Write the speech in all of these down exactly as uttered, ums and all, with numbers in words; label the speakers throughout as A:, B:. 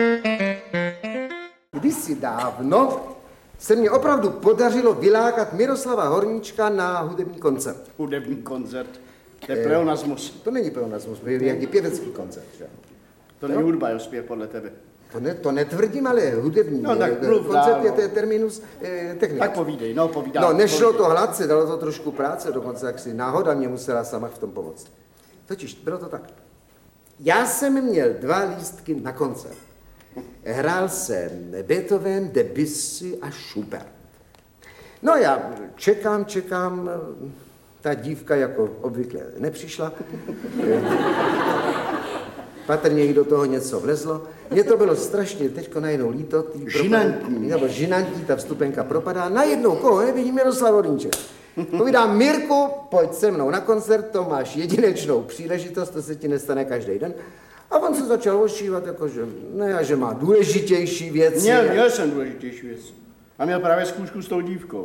A: Kdysi dávno se mně opravdu podařilo vylákat Miroslava Horníčka na hudební koncert.
B: Hudební koncert? To je pleonasmus.
A: To není pleonasmus, to je nějaký pěvecký koncert. Že?
B: To není hudba, je zpěv podle tebe.
A: To, ne, to netvrdím, ale hudební.
B: No, tak mluv
A: koncert
B: dál,
A: je
B: no.
A: te, terminus eh, technicus.
B: Tak povídej, no povídám.
A: No, nešlo
B: povídej.
A: to hladce, dalo to trošku práce, dokonce jak si náhoda mě musela sama v tom pomoct. Totiž bylo to tak. Já jsem měl dva lístky na koncert. Hrál jsem Beethoven, Debussy a Schubert. No já čekám, čekám, ta dívka jako obvykle nepřišla. Patrně jí do toho něco vlezlo. Mně to bylo strašně teďko najednou líto.
B: Žinantní.
A: Nebo žinantní, ta vstupenka propadá. Najednou koho nevidím, Miroslav Horníček. Povídám, Mirku, pojď se mnou na koncert, to máš jedinečnou příležitost, to se ti nestane každý den. A on se začal ošívat, jakože, ne, a že má důležitější věci.
B: Měl, měl jsem důležitější věc. A měl právě zkoušku s tou dívkou.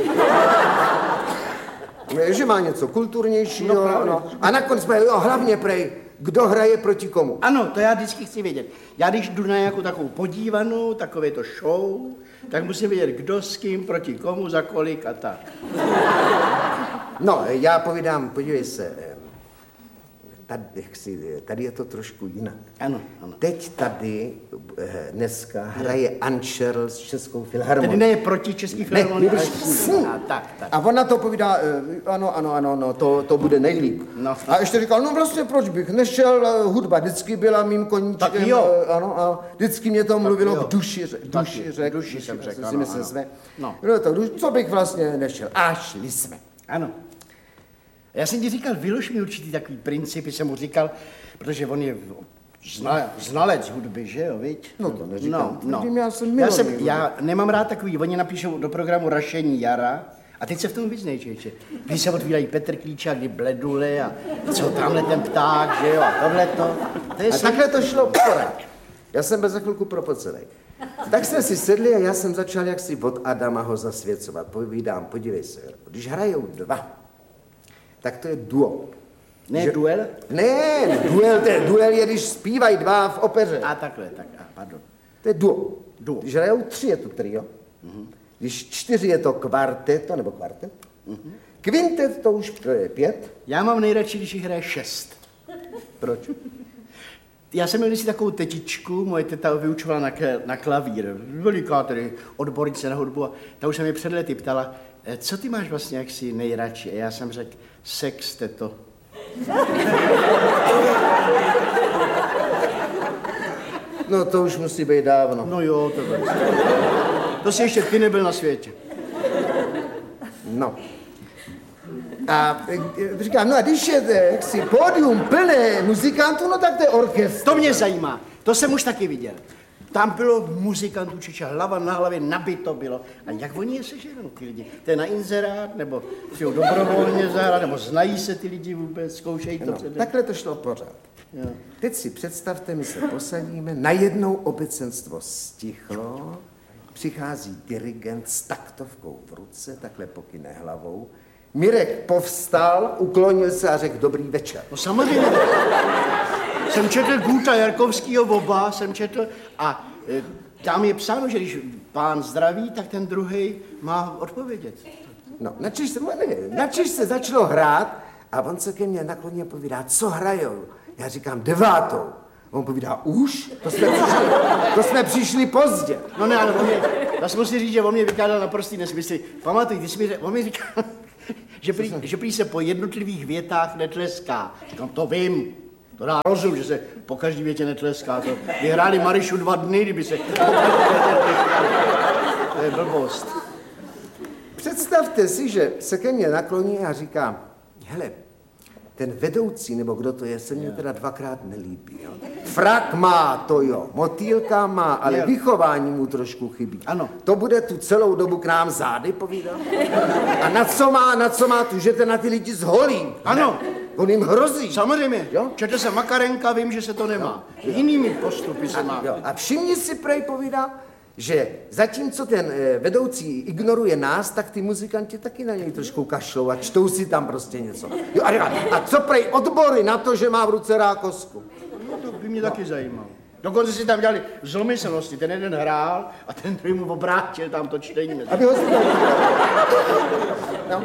A: Že má něco kulturnějšího.
B: No,
A: no. A nakonec jsme, jo, hlavně prej, kdo hraje proti komu.
B: Ano, to já vždycky chci vědět. Já když jdu na nějakou takovou podívanou, takové to show, tak musím vědět, kdo s kým, proti komu, za kolik a tak.
A: No, já povídám, podívej se, tady, si, tady je to trošku jinak.
B: Ano, ano.
A: Teď tady dneska hraje Anšerl s Českou filharmonií.
B: Tedy ne je proti Český filharmonii, ale
A: s ní.
B: A tak, tak.
A: A ona to povídá, ano, ano, ano, no, to, to bude nejlíp.
B: No.
A: A ještě říkal, no vlastně proč bych nešel, hudba vždycky byla mým koníčkem.
B: Tak jo.
A: Ano, a vždycky mě to mluvilo
B: jo.
A: k duši, řek, duši, řek,
B: duši jsem řekl,
A: si
B: ano,
A: myslím,
B: ano.
A: jsme.
B: No.
A: No to, co bych vlastně nešel. A šli jsme.
B: Ano. Já jsem ti říkal, vylož mi určitý takový principy, jsem mu říkal, protože on je zna, znalec hudby, že jo, viď?
A: No to neříkám.
B: No, no.
A: Já jsem
B: já, jsem,
A: milovný.
B: já nemám rád takový, oni napíšou do programu Rašení jara a teď se v tom vyznej, čeče. Když se otvírají Petr Klíčák, kdy Bledule a co tamhle ten pták, že jo, a tohleto. To je
A: A
B: sam...
A: takhle to šlo pořád. Já jsem byl za chvilku propocenej. Tak jsme si sedli a já jsem začal jaksi od Adama ho zasvěcovat. Povídám, podívej se, když hrajou dva, tak to je duo.
B: Ne
A: že...
B: duel?
A: Ne, duel, to je, duel je, když zpívají dva v opeře.
B: A takhle, tak, a pardon.
A: To je duo.
B: Duo.
A: Když hrajou tři, je to trio. Mm-hmm. Když čtyři, je to kvarteto, nebo kvartet. Mm-hmm. Kvintet, to už to je pět.
B: Já mám nejradši, když jich hraje šest.
A: Proč?
B: Já jsem měl kdysi takovou tetičku, moje teta vyučovala na, na klavír, veliká tedy odbornice na hudbu a ta už se mě před lety ptala, co ty máš vlastně jaksi nejradši? A já jsem řekl, sex, teto.
A: No to už musí být dávno.
B: No jo, to bylo. To si ještě ty nebyl na světě.
A: No. A e, říkám, no a když je jaksi pódium plné muzikantů, no tak to je orchestr.
B: To mě zajímá, to jsem už taky viděl. Tam bylo muzikantů, čiče hlava na hlavě, nabito bylo. A jak oni je seženou, ty lidi? To je na inzerát, nebo chtějí dobrovolně zahrát, nebo znají se ty lidi vůbec, zkoušejí to
A: No,
B: předem?
A: takhle to šlo pořád.
B: Jo.
A: Teď si představte, my se posadíme, najednou obecenstvo stichlo, přichází dirigent s taktovkou v ruce, takhle pokyne hlavou. Mirek povstal, uklonil se a řekl dobrý večer.
B: No samozřejmě. Jsem četl Guta Jarkovskýho oba, jsem četl a e, tam je psáno, že když pán zdraví, tak ten druhý má odpovědět.
A: No, načež se, načež se začalo hrát a on se ke mně nakloně povídá, co hrajou? Já říkám devátou. On povídá, už? To jsme přišli, to jsme přišli pozdě.
B: No ne, ale on mě, já musím říct, že on mě vykládal naprostý nesmysly. Pamatuj, ty jsi mi, on mi říkal, že prý, že prý se po jednotlivých větách netleská. Říkám, to vím. To dá rozum, že se po každý větě netleská. To vyhráli Marišu dva dny, kdyby se... To je blbost.
A: Představte si, že se ke mně nakloní a říká, hele, ten vedoucí, nebo kdo to je, se mně teda dvakrát nelíbí. Jo? Frak má, to jo, motýlka má, ale
B: Je.
A: vychování mu trošku chybí.
B: Ano.
A: To bude tu celou dobu k nám zády povídat. A na co má, na co má tu, že ten na ty lidi zholí?
B: Ano.
A: On jim hrozí.
B: Samozřejmě.
A: Jo?
B: Četl jsem Makarenka, vím, že se to nemá. Jinými postupy se má.
A: Jo, a všimni si, prej povídá, že zatímco ten e, vedoucí ignoruje nás, tak ty muzikanti taky na něj trošku kašlou a čtou si tam prostě něco. Jo, a, a co prej odbory na to, že má v ruce rákosku?
B: No, to by mě no. taky zajímalo. Dokonce si tam dělali zlomyslnosti. Ten jeden hrál a ten druhý mu obrátil tam to čtení.
A: Aby ho no.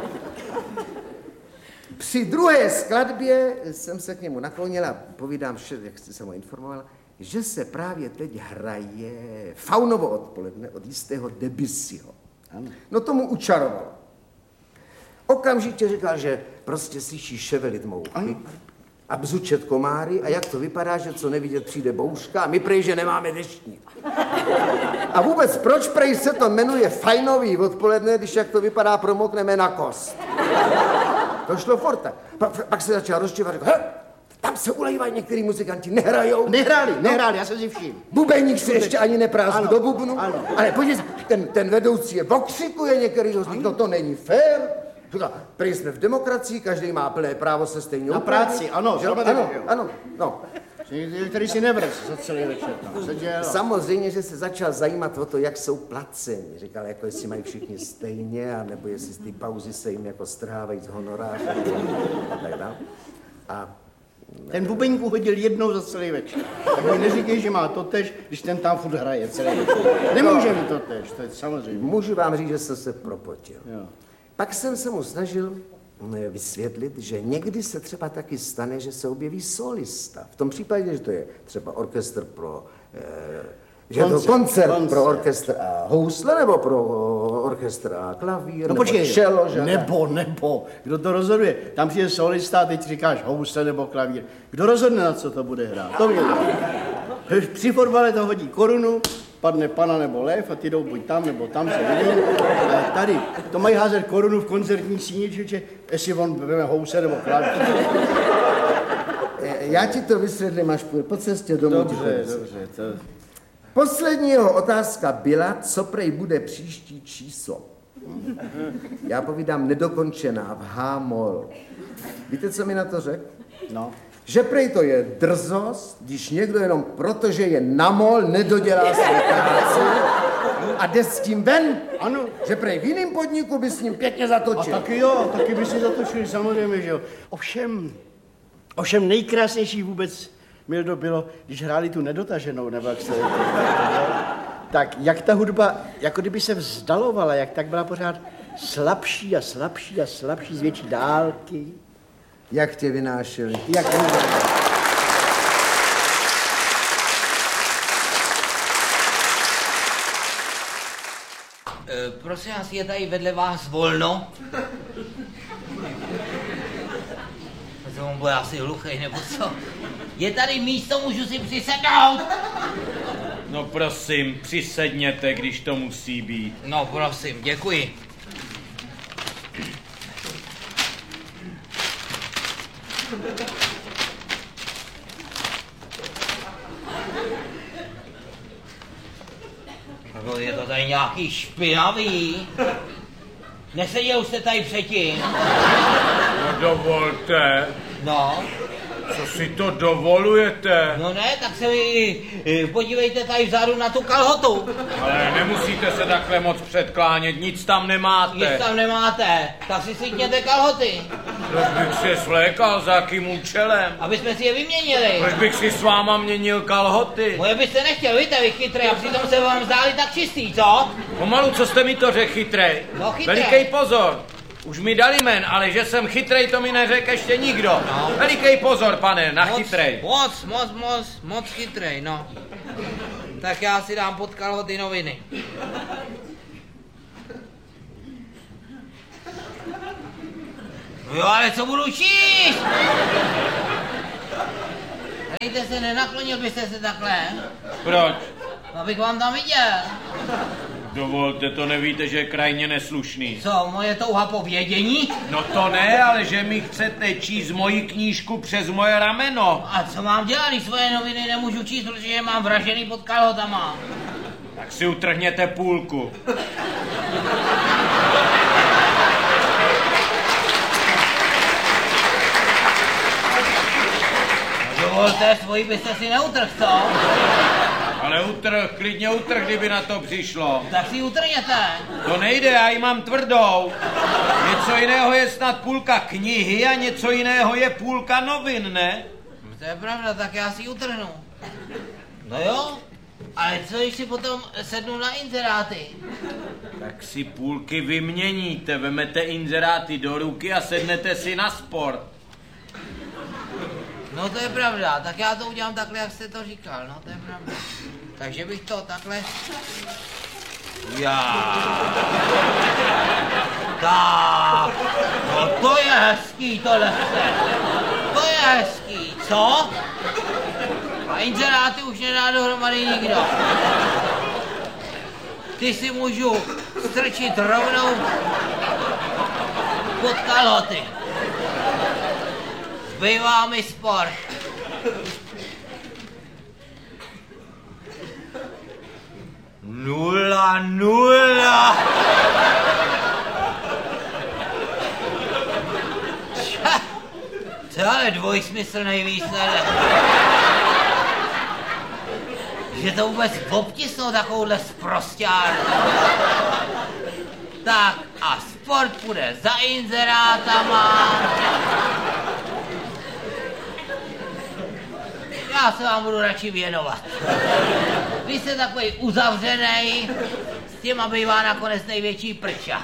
A: Při druhé skladbě jsem se k němu naklonil a povídám vše, jak jste se mu informoval, že se právě teď hraje Faunovo odpoledne od jistého Debussyho. No tomu učarovalo. Okamžitě říkal, že prostě slyší ševelit mouchy a bzučet komáry a jak to vypadá, že co nevidět přijde bouřka a my prej, že nemáme deštník. A vůbec proč prej se to jmenuje Fajnový odpoledne, když jak to vypadá, promokneme na kost. To šlo furt tak. Pa, pak se začal rozčívat a řekl, he, tam se ulejvají některý muzikanti, nehrajou.
B: Nehráli, nehráli, já jsem si všiml.
A: Bubeník si ještě ani neprázdil do bubnu,
B: ano.
A: Ale podívej se, ten, ten vedoucí je okřikuje některý z no to není fér. Říká, prý jsme v demokracii, každý má plné právo se stejně
B: Na práci, ano,
A: že? Ano, ano, no.
B: Který si nevrz za celý večer tam seděl.
A: Samozřejmě, že se začal zajímat o to, jak jsou placeni. Říkal, jako jestli mají všichni stejně, anebo jestli z ty pauzy se jim jako strhávají z honorářů a tak dále. A
B: ten bubeník uhodil jednou za celý večer. Tak mi neříkej, že má totež, když ten tam furt hraje celý večer. Nemůže mít totež, to je samozřejmě.
A: Můžu vám říct, že jsem se propotil.
B: Jo.
A: Pak jsem se mu snažil vysvětlit, že někdy se třeba taky stane, že se objeví solista. V tom případě, že to je třeba orchestr pro... Eh, že koncert, to koncert, koncert pro orchestr a housle, nebo pro orchestr a klavír,
B: no,
A: nebo čelo, že?
B: Nebo, nebo, kdo to rozhoduje? Tam přijde solista a teď říkáš housle nebo klavír. Kdo rozhodne, na co to bude hrát? To mě při fotbale to hodí korunu, padne pana nebo lev a ty jdou buď tam, nebo tam se vidí. Ale tady, to mají házet korunu v koncertní síni, čiže jestli on veme housle nebo klavír.
A: Já ti to vysvětlím až po cestě domů.
B: Dobře, dobře, to...
A: Poslední jeho otázka byla, co prej bude příští číslo. Já povídám nedokončená v H-moll. Víte, co mi na to řekl?
B: No.
A: Že prej to je drzost, když někdo jenom proto, že je na mol, nedodělá své práci a jde s tím ven.
B: Ano.
A: Že prej v jiném podniku by s ním pěkně zatočil.
B: A taky jo, taky by si zatočili, samozřejmě, že jo. Ovšem, ovšem nejkrásnější vůbec, Mildo, bylo, když hráli tu nedotaženou, nebo jak se to, tak jak ta hudba, jako kdyby se vzdalovala, jak tak byla pořád slabší a slabší a slabší z větší dálky.
A: Jak tě vynášeli?
B: Jak tě vynášeli?
C: E, prosím vás, je tady vedle vás volno? To on bude asi hluchej, nebo co? Je tady místo, můžu si přisednout?
D: No prosím, přisedněte, když to musí být.
C: No prosím, děkuji. Je to tady nějaký špinavý. Neseděl jste tady předtím?
D: No dovolte.
C: No.
D: Co si to dovolujete?
C: No ne, tak se vy podívejte tady vzadu na tu kalhotu.
D: Ale nemusíte se takhle moc předklánět, nic tam nemáte.
C: Nic tam nemáte, tak si svítněte kalhoty.
D: Proč bych si svlékal, za jakým účelem?
C: Aby jsme si je vyměnili.
D: Proč bych si s váma měnil kalhoty?
C: Moje byste nechtěl, víte, vy chytrý, a přitom se vám zdáli tak čistý, co?
D: Pomalu, co jste mi to řekl, chytrej?
C: No chytrej.
D: Velikej pozor. Už mi dali jmen, ale že jsem chytrej, to mi neřekl ještě nikdo. No. Velikej pozor, pane, na
C: moc,
D: chytrej.
C: Moc, moc, moc, moc chytrej, no. Tak já si dám pod kalhoty noviny. Jo, ale co budu číst? Hejte se, nenaklonil byste se takhle?
D: Proč?
C: Abych vám tam viděl.
D: Dovolte, to nevíte, že je krajně neslušný.
C: Co, moje touha po vědění?
D: No to ne, ale že mi chcete číst moji knížku přes moje rameno.
C: A co mám dělat, když svoje noviny nemůžu číst, protože je mám vražený pod kalhotama?
D: Tak si utrhněte půlku.
C: No dovolte, svoji byste si neutrh, co?
D: Ale utrh, klidně utrh, kdyby na to přišlo.
C: Tak si utrhněte.
D: To nejde, já ji mám tvrdou. Něco jiného je snad půlka knihy a něco jiného je půlka novin, ne?
C: To je pravda, tak já si ji utrhnu. No jo, ale co když si potom sednu na inzeráty?
D: Tak si půlky vyměníte, vemete inzeráty do ruky a sednete si na sport.
C: No to je pravda, tak já to udělám takhle, jak jste to říkal, no to je pravda. Takže bych to takhle... Já. Tak, no to je hezký tohle. To je hezký, co? A inzeráty už nedá dohromady nikdo. Ty si můžu strčit rovnou pod kalhoty. Zbývá mi sport. Nula, nula. To je dvojsmyslný výsledek. Že to vůbec obtisnou takovouhle sprosťárnu. Tak a sport půjde za inzerátama. Já se vám budu radši věnovat. Vy jste takový uzavřenej, s těma bývá nakonec největší prča.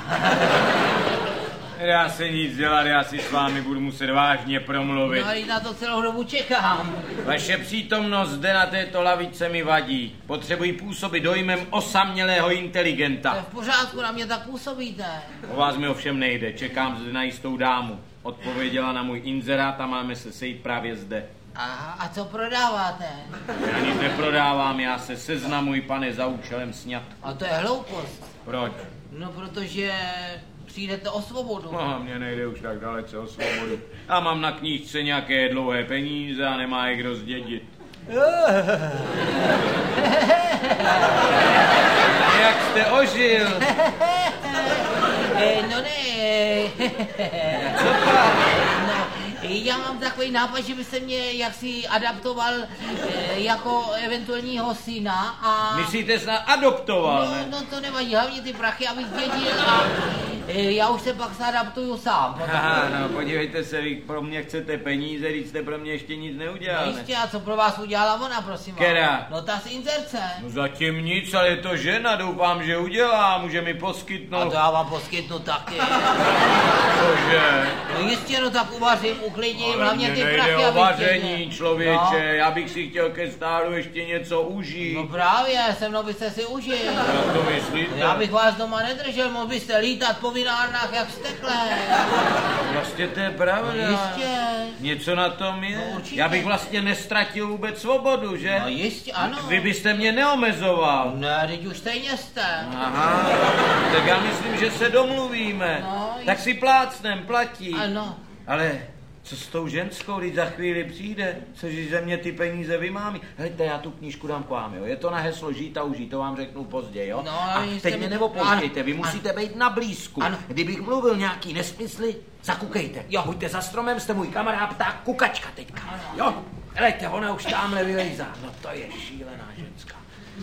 D: Já se nic dělat, já si s vámi budu muset vážně promluvit.
C: No a na to celou dobu čekám.
D: Vaše přítomnost zde na této lavice mi vadí. Potřebuji působit dojmem osamělého
C: To je
D: inteligenta.
C: v pořádku, na mě tak působíte.
D: O vás mi ovšem nejde, čekám zde na jistou dámu. Odpověděla na můj inzerát a máme se sejít právě zde.
C: Aha, a co prodáváte?
D: Já nic neprodávám, já se seznamuji, pane, za účelem sňatku.
C: A to je hloupost.
D: Proč?
C: No protože přijdete o svobodu.
D: No, mně nejde už tak dalece o svobodu. Já mám na knížce nějaké dlouhé peníze a nemá je kdo zdědit. Jak jste ožil?
C: Eh, no ne.
D: Co pak?
C: No, já mám takový nápad, že by se mě jaksi adaptoval eh, jako eventuálního syna a...
D: Myslíte snad adoptoval,
C: No,
D: ne?
C: no to nevadí, hlavně ty prachy, abych zdědil a eh, já už se pak zadaptuju sám.
D: Aha, no podívejte se, vy pro mě chcete peníze, když jste pro mě ještě nic neudělal,
C: No
D: ne?
C: jistě, a co pro vás udělala ona, prosím vás?
D: Která?
C: No ta z inzerce.
D: No zatím nic, ale je to žena, doufám, že udělá, může mi
C: A
D: poskytnout.
C: to já vám poskytnu taky.
D: Cože?
C: No jistě, no tak uvařím, uklidním,
D: Ale
C: hlavně
D: mně
C: ty
D: nejde
C: prachy,
D: o
C: abych
D: vaření,
C: zdědil.
D: člověče,
C: No.
D: já bych si chtěl ke stáru ještě něco užít.
C: No právě, se mnou byste si užil.
D: Jak to myslíte?
C: Já bych vás doma nedržel, mohl byste lítat po vinárnách jak stekle.
D: Vlastně to je pravda.
C: No jistě.
D: Něco na tom je.
C: No určitě.
D: Já bych vlastně nestratil vůbec svobodu, že?
C: No jistě, ano.
D: Vy byste mě neomezoval.
C: Ne, teď už stejně jste.
D: Aha, tak já myslím, že se domluvíme.
C: No,
D: tak si plácnem, platí.
C: Ano.
D: Ale co s tou ženskou, když za chvíli přijde, což ze mě ty peníze vymámí. Hejte, já tu knížku dám k vám, jo. Je to na heslo žít a užít, to vám řeknu později, jo.
C: No,
D: a
C: jste
D: teď mě
C: mi-
D: neopouštějte, vy
C: ano,
D: musíte být na blízku.
C: Ano.
D: Kdybych mluvil nějaký nesmysly, zakukejte. Jo. Buďte za stromem, jste můj kamarád, pták, kukačka teďka. Jo, hejte, ona už tamhle vylejzá. No to je šílená ženská.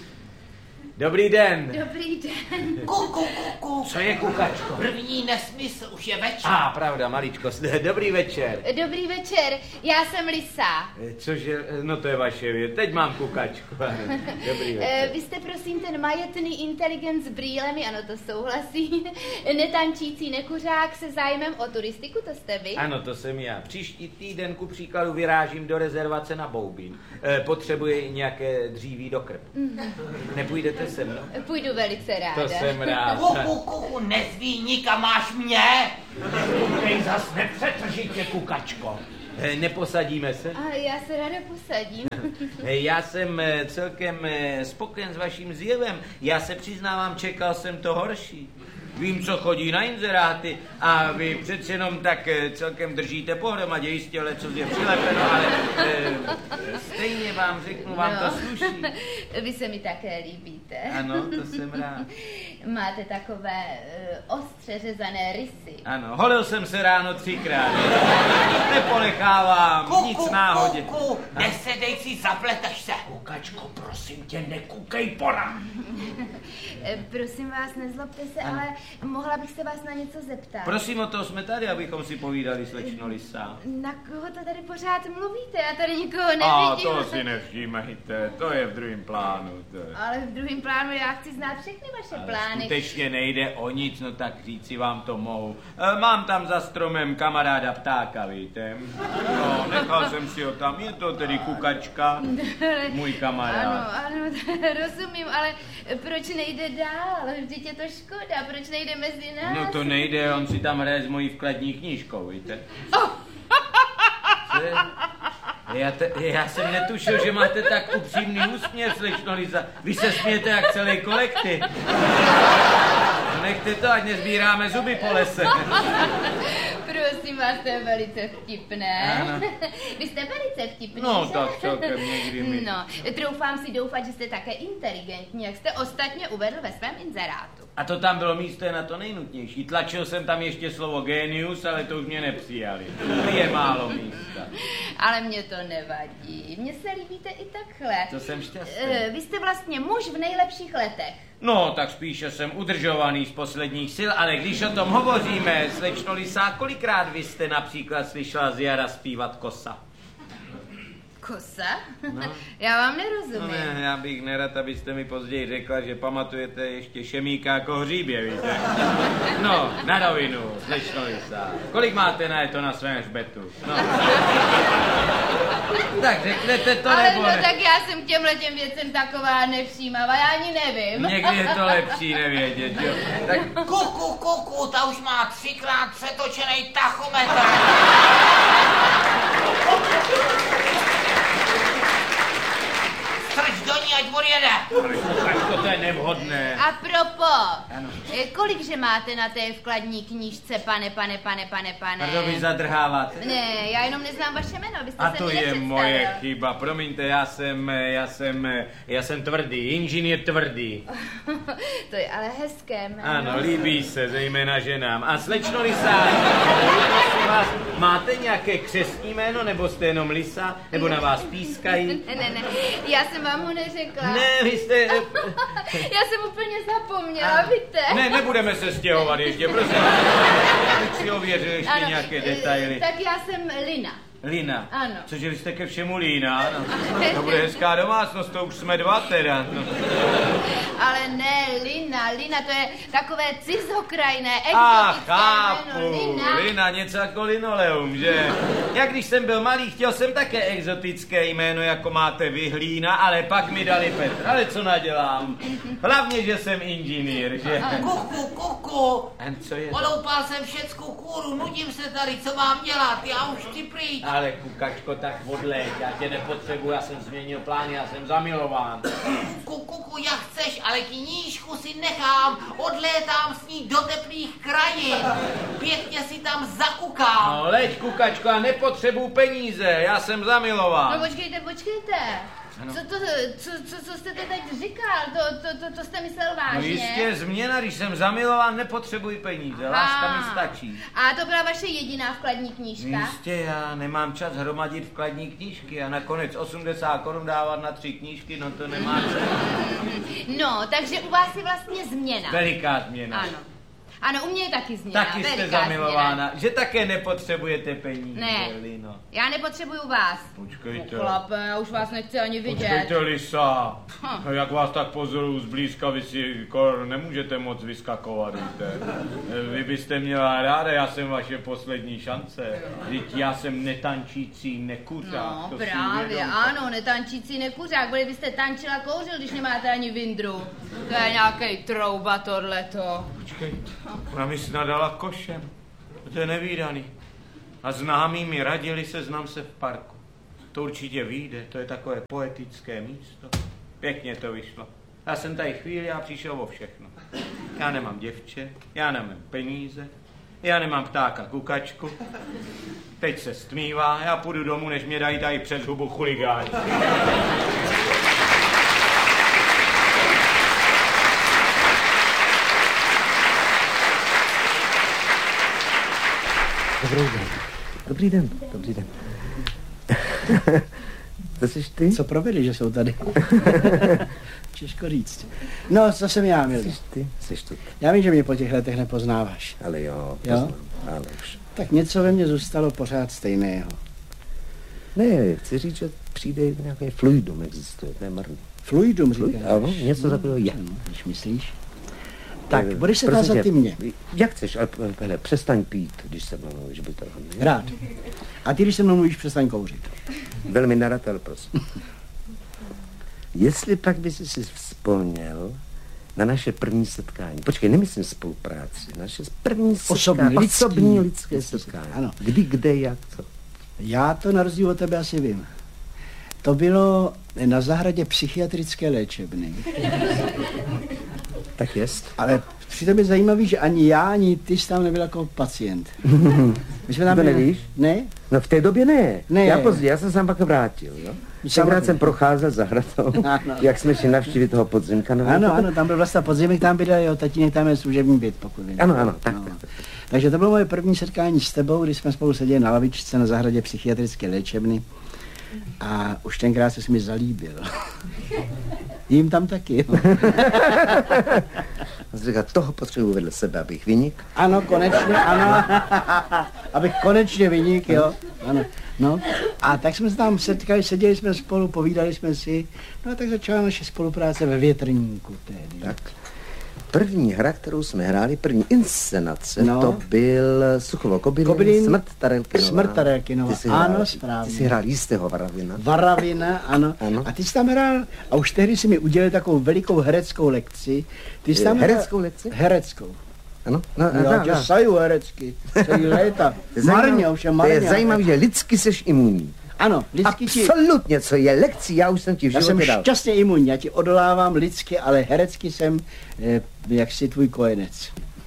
D: Dobrý den.
E: Dobrý den.
C: Kuku, kuku.
D: Co je kukačko?
C: První nesmysl, už je večer.
D: A, ah, pravda, maličko. Dobrý večer.
E: Dobrý večer, já jsem Lisa.
D: Cože, no to je vaše věc. Teď mám kukačku. Dobrý
E: Eh,
D: večer.
E: Vy jste prosím ten majetný inteligent s brýlemi, ano, to souhlasí. Netančící nekuřák se zájmem o turistiku, to jste vy?
D: Ano, to jsem já. Příští týden ku příkladu vyrážím do rezervace na Boubín. E, potřebuji nějaké dříví do krbu. Nepůjdete se mnou?
E: Půjdu velice ráda.
D: To jsem rád.
C: Kuku, kuku, nezví nikam, máš mě.
D: Jej zas nepřetržitě, kukačko. E, neposadíme se?
E: A já se ráda posadím.
D: E, já jsem e, celkem e, spokojen s vaším zjevem. Já se přiznávám, čekal jsem to horší. Vím, co chodí na inzeráty a vy přeci jenom tak e, celkem držíte pohromadě, jistě leco je přilepeno, ale e, stejně vám řeknu, vám to sluší.
E: Vy se mi také líbíte.
D: Ano, to jsem rád.
E: Máte takové uh, ostře řezané rysy.
D: Ano, holil jsem se ráno třikrát. Neponechávám,
C: Kuku,
D: nic náhodě.
C: kuku, nesedej si, zapleteš se.
D: Kukačko, prosím tě, nekukej pora.
E: Prosím vás, nezlobte se, ano. Ale mohla bych se vás na něco zeptat.
D: Prosím, o to jsme tady, abychom si povídali, slečno Lisa.
E: Na koho to tady pořád mluvíte? Já tady nikoho nevidím.
D: A to si nevšímejte, to je v druhém plánu. To je.
E: Ale v druhém plánu já chci znát všechny vaše
D: Ale
E: plány.
D: skutečně nejde o nic, no tak říci vám to mohu. E, mám tam za stromem kamaráda ptáka, víte? No, nechal jsem si ho tam, je to tedy kukačka, můj kamarád.
E: Ano, ano, rozumím, ale proč nejde dál? Vždyť je to škoda, proč nejde mezi nás?
D: No to nejde, on si tam hraje s mojí vkladní knížkou, víte?
E: Oh.
D: Já, te, já jsem netušil, že máte tak upřímný úsměv, slečno Lisa. Vy se smějete jak celý kolektiv. Nechte to, ať nezbíráme zuby po lese.
E: Prosím vás, to je velice vtipné.
D: Ano.
E: Vy jste velice vtipný,
D: No,
E: že?
D: tak celkem někdy mi.
E: No, troufám si doufat, že jste také inteligentní, jak jste ostatně uvedl ve svém inzerátu.
D: A to tam bylo místo je na to nejnutnější. Tlačil jsem tam ještě slovo genius, ale to už mě nepřijali. Je málo místa.
E: Ale mě to nevadí. Mně se líbíte i takhle.
D: To jsem šťastný.
E: Vy jste vlastně muž v nejlepších letech.
D: No, tak spíše jsem udržovaný z posledních sil, ale když o tom hovoříme, slečno Lisa, kolikrát vy jste například slyšela z jara zpívat kosa?
E: Kosa?
D: No.
E: Já vám
D: No
E: nerozumím.
D: ne, já bych nerad, abyste mi později řekla, že pamatujete ještě Šemíka jako hříbě, víte? No, na rovinu, slečno Lisa. Kolik máte na to na svém hřbetu? No. Tak řeknete to,
E: Ale
D: nebo
E: no
D: ne?
E: tak já jsem k těmhle těm věcem taková nevšímavá, já ani nevím.
D: Někdy je to lepší nevědět, jo? Tak
C: Kuku, kuku, ta už má třikrát přetočený tachometr. Strč do ní, ať odjede.
D: ale to je nevhodné.
E: A propo, kolikže máte na té vkladní knížce, pane, pane, pane, pane, pane?
D: Pardon, vy zadrháváte?
E: Ne, já jenom neznám vaše jméno, byste
D: A
E: se
D: to
E: mi
D: je
E: nepředstavil.
D: moje chyba, promiňte, já jsem, já jsem, já jsem tvrdý, inženýr tvrdý.
E: To je ale hezké jméno.
D: Ano, líbí se, zejména ženám. A slečno Lisa, prosím vás, máte nějaké křestní jméno, nebo jste jenom Lisa, nebo na vás pískají?
E: Ne, ne, ne, já jsem vám ho neřekla.
D: Ne, vy jste...
E: Já jsem úplně zapomněla, víte?
D: Ne, nebudeme se stěhovat ještě, prosím. Já bych si ověřil ještě
E: Ano,
D: nějaké
E: eh,
D: detaily.
E: Tak já jsem Lina.
D: Lina.
E: Ano.
D: Cože vy jste ke všemu Lína? No. To bude hezká domácnost, to už jsme dva teda. No.
E: Ale ne, Lina, Lina, to je takové cizokrajné,
D: Ach,
E: exotické
D: chápu,
E: jméno. Lina.
D: Lina, něco jako linoleum, že? Jak když jsem byl malý, chtěl jsem také exotické jméno, jako máte vy, Hlína, ale pak mi dali Petr. Ale co nadělám? Hlavně, že jsem inženýr, že?
C: Kuku, kuku.
D: A co je to?
C: Oloupal jsem všeckou kůru, nudím se tady, co mám dělat, já už chci pryč.
D: Ale kukačko, tak odleď, já tě nepotřebuji, já jsem změnil plán, já jsem zamilován.
C: Kuku, kuku, jak chceš, ale knížku si nechám, odlétám s ní do teplých krajin. Pěkně si tam zakukám.
D: No leď, kukačko, já nepotřebuji peníze, já jsem zamilován.
E: No počkejte, počkejte.
D: Ano.
E: Co, to, co, co, co jste to teď říkal? To, to, to, to jste myslel vážně?
D: No jistě, změna, když jsem zamilován, nepotřebuji peníze, láska mi stačí.
E: A to byla vaše jediná vkladní knížka?
D: Jistě, já nemám čas hromadit vkladní knížky a nakonec osmdesát korun dávat na tři knížky, no to nemá cenu.
E: No, takže u vás je vlastně změna.
D: Veliká změna.
E: Ano. Ano, u mě je taky změna.
D: Taky jste
E: veliká
D: zamilována,
E: změna.
D: že také nepotřebujete peníze,
E: Ne,
D: Lino.
E: já nepotřebuju vás.
D: Počkejte.
E: No, chlape, já už vás nechci ani vidět.
D: Počkejte, Lisa.
E: Hm.
D: Jak vás tak pozoruju zblízka, vy si kor nemůžete moc vyskakovat, víte. Vy byste měla ráda, já jsem vaše poslední šance. Vždyť já jsem netančící nekuřák.
E: No,
D: to si
E: právě,
D: uvědomte.
E: ano, netančící nekuřák, byli byste tančil a kouřil, když nemáte ani vindru. To je nějaký trouba tohleto.
D: Počkejte, ona mi snadala košem. To je nevídaný. A známí mi radili seznam se v parku. To určitě vyjde, to je takové poetické místo. Pěkně to vyšlo. Já jsem tady chvíli a přišel o všechno. Já nemám děvče, já nemám peníze, já nemám ptáka kukačku. Teď se stmívá, já půjdu domů, než mě dají tady přes hubu chuligáni.
A: Dobrý den. Dobrý den, dobrý den. To jsi ty?
B: Co provedli, že jsou tady? Těžko říct. No, co jsem já, Mildo?
A: Jsi ty? Jsi tu.
B: Já vím, že mě po těch letech nepoznáváš.
A: Ale jo,
B: Jo?
A: poznám. Ale už.
B: Tak něco ve mně zůstalo pořád stejného.
A: Ne, chci říct, že přijde nějaký fluidum existuje, to je marný.
B: Fluidum,
A: Fluid,
B: říkáš?
A: ano, něco takového je.
B: No, když myslíš. Tak,
A: Eh,
B: budeš se
A: prosím
B: tázat
A: tě,
B: ty mě.
A: Jak chceš, ale hele, přestaň pít, když se mnou mluvíš, by to
B: Rád. A ty, když se mnou mluvíš, přestaň kouřit.
A: Velmi nerad, ale prosím. Jestli pak bys si vzpomněl na naše první setkání. Počkej, nemyslím spolupráci. Naše první
B: Osobní,
A: setkání.
B: lidský.
A: Osobní lidské setkání.
B: Ano.
A: Kdy, kde, jak, co.
B: Já to na rozdíl od tebe asi vím. To bylo na zahradě psychiatrické léčebny.
A: Tak jest.
B: Ale přitom je zajímavý, že ani já, ani ty jsi tam nebyl jako pacient. My jsme tam
A: To
B: byli-
A: nevíš?
B: Ne?
A: No v té době ne.
B: Ne.
A: Já později, já jsem se tam pak vrátil, jo. Tenkrát jsem procházel zahradou,
B: Ano.
A: jak jsme šli navštívit toho podzimka. nebo
B: Ano,
A: to-
B: ano, tam byl vlastně podzimek, tam bydlel jeho tatínek, tam je služební byt, pokud vím.
A: Ano, ano, tak,
B: No.
A: tak, tak.
B: Takže to bylo moje první setkání s tebou, kdy jsme spolu seděli na lavičce na zahradě psychiatrické léčebny. A už tenkrát se mi zalíbil. Jím tam taky, jo.
A: Jsem říkal, toho potřebuji vedle sebe, abych vynik.
B: Ano, konečně, ano. Abych konečně vynik, jo. Ano. No, a tak jsme se tam setkali, seděli jsme spolu, povídali jsme si. No a tak začala naše spolupráce ve Větrníku tehdy.
A: Tak. První hra, kterou jsme hráli, první inscenace,
B: No.
A: to byl Suchovo Kobylin,
B: Kobylin,
A: Smrt Tarelkinová.
B: Smrt Tarelkinová,
A: Ty jsi
B: ano,
A: hrál-
B: správně.
A: Ty jsi hrál jistého Varavina.
B: Varavina, ano.
A: Ano.
B: A ty jsi tam hrál, a už tehdy si mi udělal takovou velikou hereckou lekci. Ty jsi tam hrál-
A: Hereckou lekci?
B: Hereckou.
A: Ano? No,
B: Já
A: no,
B: tě
A: no.
B: saju herecky, celý léta.
A: To je
B: Marně,
A: zajímavý-
B: ovšem
A: To
B: marně.
A: je zajímavé, že lidsky seš imunní.
B: Ano, lidsky ti...
A: Absolutně, co je lekcí, já už jsem ti v
B: Já jsem
A: životě dal.
B: šťastně imunní, já ti odolávám lidsky, ale herecky jsem eh, jaksi tvůj kojenec.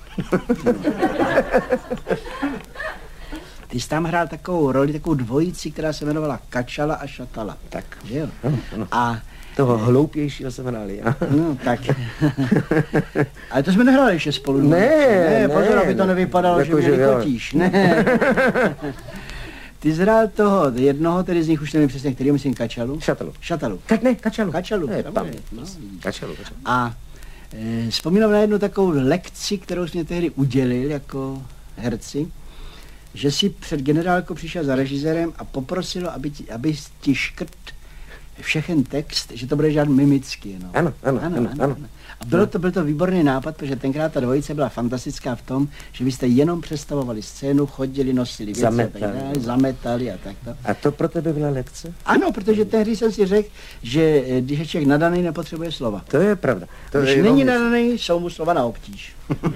B: Ty jsi tam hrál takovou roli, takovou dvojici, která se jmenovala Kačala a Šatala.
A: Tak.
B: Že jo?
A: Ano, ano.
B: A
A: Toho hloupějšího jsem hrál já.
B: no, tak. Ale to jsme nehráli ještě spolu.
A: Ne,
B: ne, pozor,
A: ne,
B: aby to
A: ne.
B: nevypadalo,
A: Jako,
B: že mě
A: že jo.
B: nekotíš. Ne. Ty jsi hrál toho, jednoho, tedy z nich už nevím přesně, který myslím Kačalu.
A: Šatalu.
B: Šatalu.
A: Ka- ne, Kačalu.
B: Kačalu,
A: Ne,
B: samozřejmě,
A: paměť.
B: no, vidíš.
A: Kačalu, Kačalu.
B: A e, vzpomínám na jednu takovou lekci, kterou jsi mě tehdy udělil jako herci, že si před generálkou přišel za režisérem a poprosil, aby ti, aby ti škrt všechen text, že to bude žádný mimicky. No.
A: Ano, ano, ano, ano.
B: A bylo to, byl to výborný nápad, protože tenkrát ta dvojice byla fantastická v tom, že vy jste jenom představovali scénu, chodili, nosili věci,
A: Zametali.
B: a tak dále, zametali a tak dále.
A: A to pro tebe byla lekce?
B: Ano, protože tehdy jsem si řekl, že eh, když je člověk nadaný, nepotřebuje slova.
A: To je pravda. To
B: Když
A: je
B: není
A: velmi-
B: nadaný, jsou mu slova na obtíž.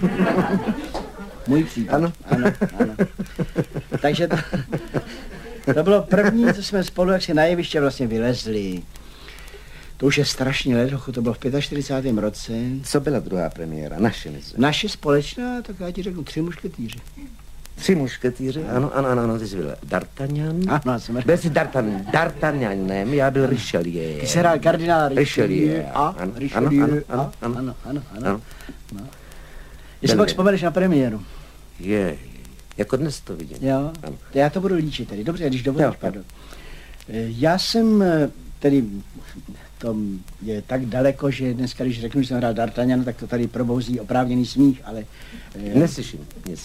B: Můj případ.
A: Ano.
B: ano, ano. Takže to, to bylo první, co jsme spolu jak si na jeviště vlastně vylezli. To už je strašně let, to bylo v čtyřicátém pátém roce.
A: Co byla druhá premiéra? Naše, myslím.
B: Naše společná, tak já ti řeknu, Tři mušketýři.
A: Tři mušketýři, ano, ano, ano, ano, ty jsi byl D'Artagnan.
B: Ano, já jsem
A: Byl jsi D'Artagnan, D'Artagnanem, já byl Richelieu.
B: Ty jsi hrál kardinála
A: Richelieu,
B: Richelieu a
A: ano,
B: Richelieu
A: ano,
B: a
A: ano, ano.
B: ano, ano, ano.
A: Ano.
B: No. Jestli
A: Byl-
B: pak vzpomeneš na premiéru.
A: Je, je, jako dnes to vidím.
B: Jo,
A: Ano.
B: já to budu líčit tedy. Dobře, když
A: Jo,
B: dovolíš,
A: jo.
B: pardon. Eh, Já jsem eh, tedy, to je tak daleko, že dneska, když řeknu, že jsem hrál D'Artagnan, tak to tady probouzí oprávněný smích, ale... eh,
A: Neslyším nic.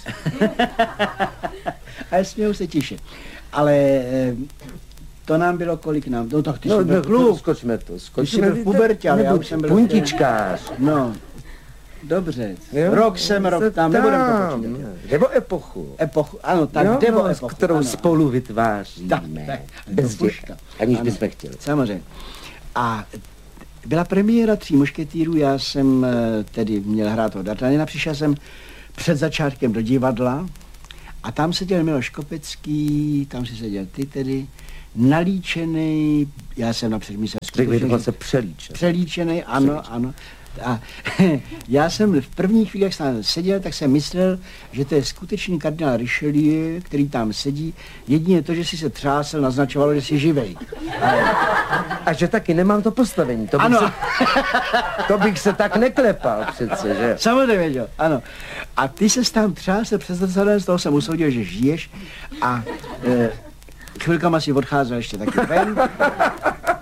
B: ale smějou se tiše. Ale eh, to nám bylo kolik nám, no tak ty
A: No,
B: jsi byl
A: no,
B: kluk.
A: skočme to,
B: Ty jsi
A: skočme.
B: byl v pubertě, ale já
A: Nebuď
B: už jsem byl...
A: puntičkář.
B: No, dobře.
A: Jo?
B: Rok jsem, rok tam, nebudem to
A: Tam,
B: počítat.
A: nebo epochu.
B: Epochu, ano, tak
A: Jo,
B: nebo
A: no,
B: epochu.
A: kterou
B: ano.
A: spolu vytváříme.
B: Tak, tak,
A: Bez
B: to puška.
A: děka, aniž
B: Ano.
A: bychom chtěli.
B: Samozřejmě. A byla premiéra Tří mušketýrů, já jsem eh, tedy měl hrát toho D'Artagnana, přišel jsem před začátkem do divadla a tam seděl Miloš Kopecký, tam si seděl ty tedy, nalíčený, já jsem napřed myslel
A: Řekl bych
B: skutečně,
A: dokonce přelíčen.
B: přelíčený, ano, ano. A já jsem v první chvíli, jak jsem tam seděl, tak jsem myslel, že to je skutečný kardinál Richelieu, který tam sedí. Jedině to, že si se třásel, naznačovalo, že jsi živej.
A: A že taky nemám to postavení. To bych,
B: Ano.
A: se, to bych se tak neklepal přece, že?
B: Samozřejmě, jo, ano. A ty se tam třásel přes zrcadlem, z toho jsem usoudil, že žiješ a e, chvilkama si odcházel ještě taky ven.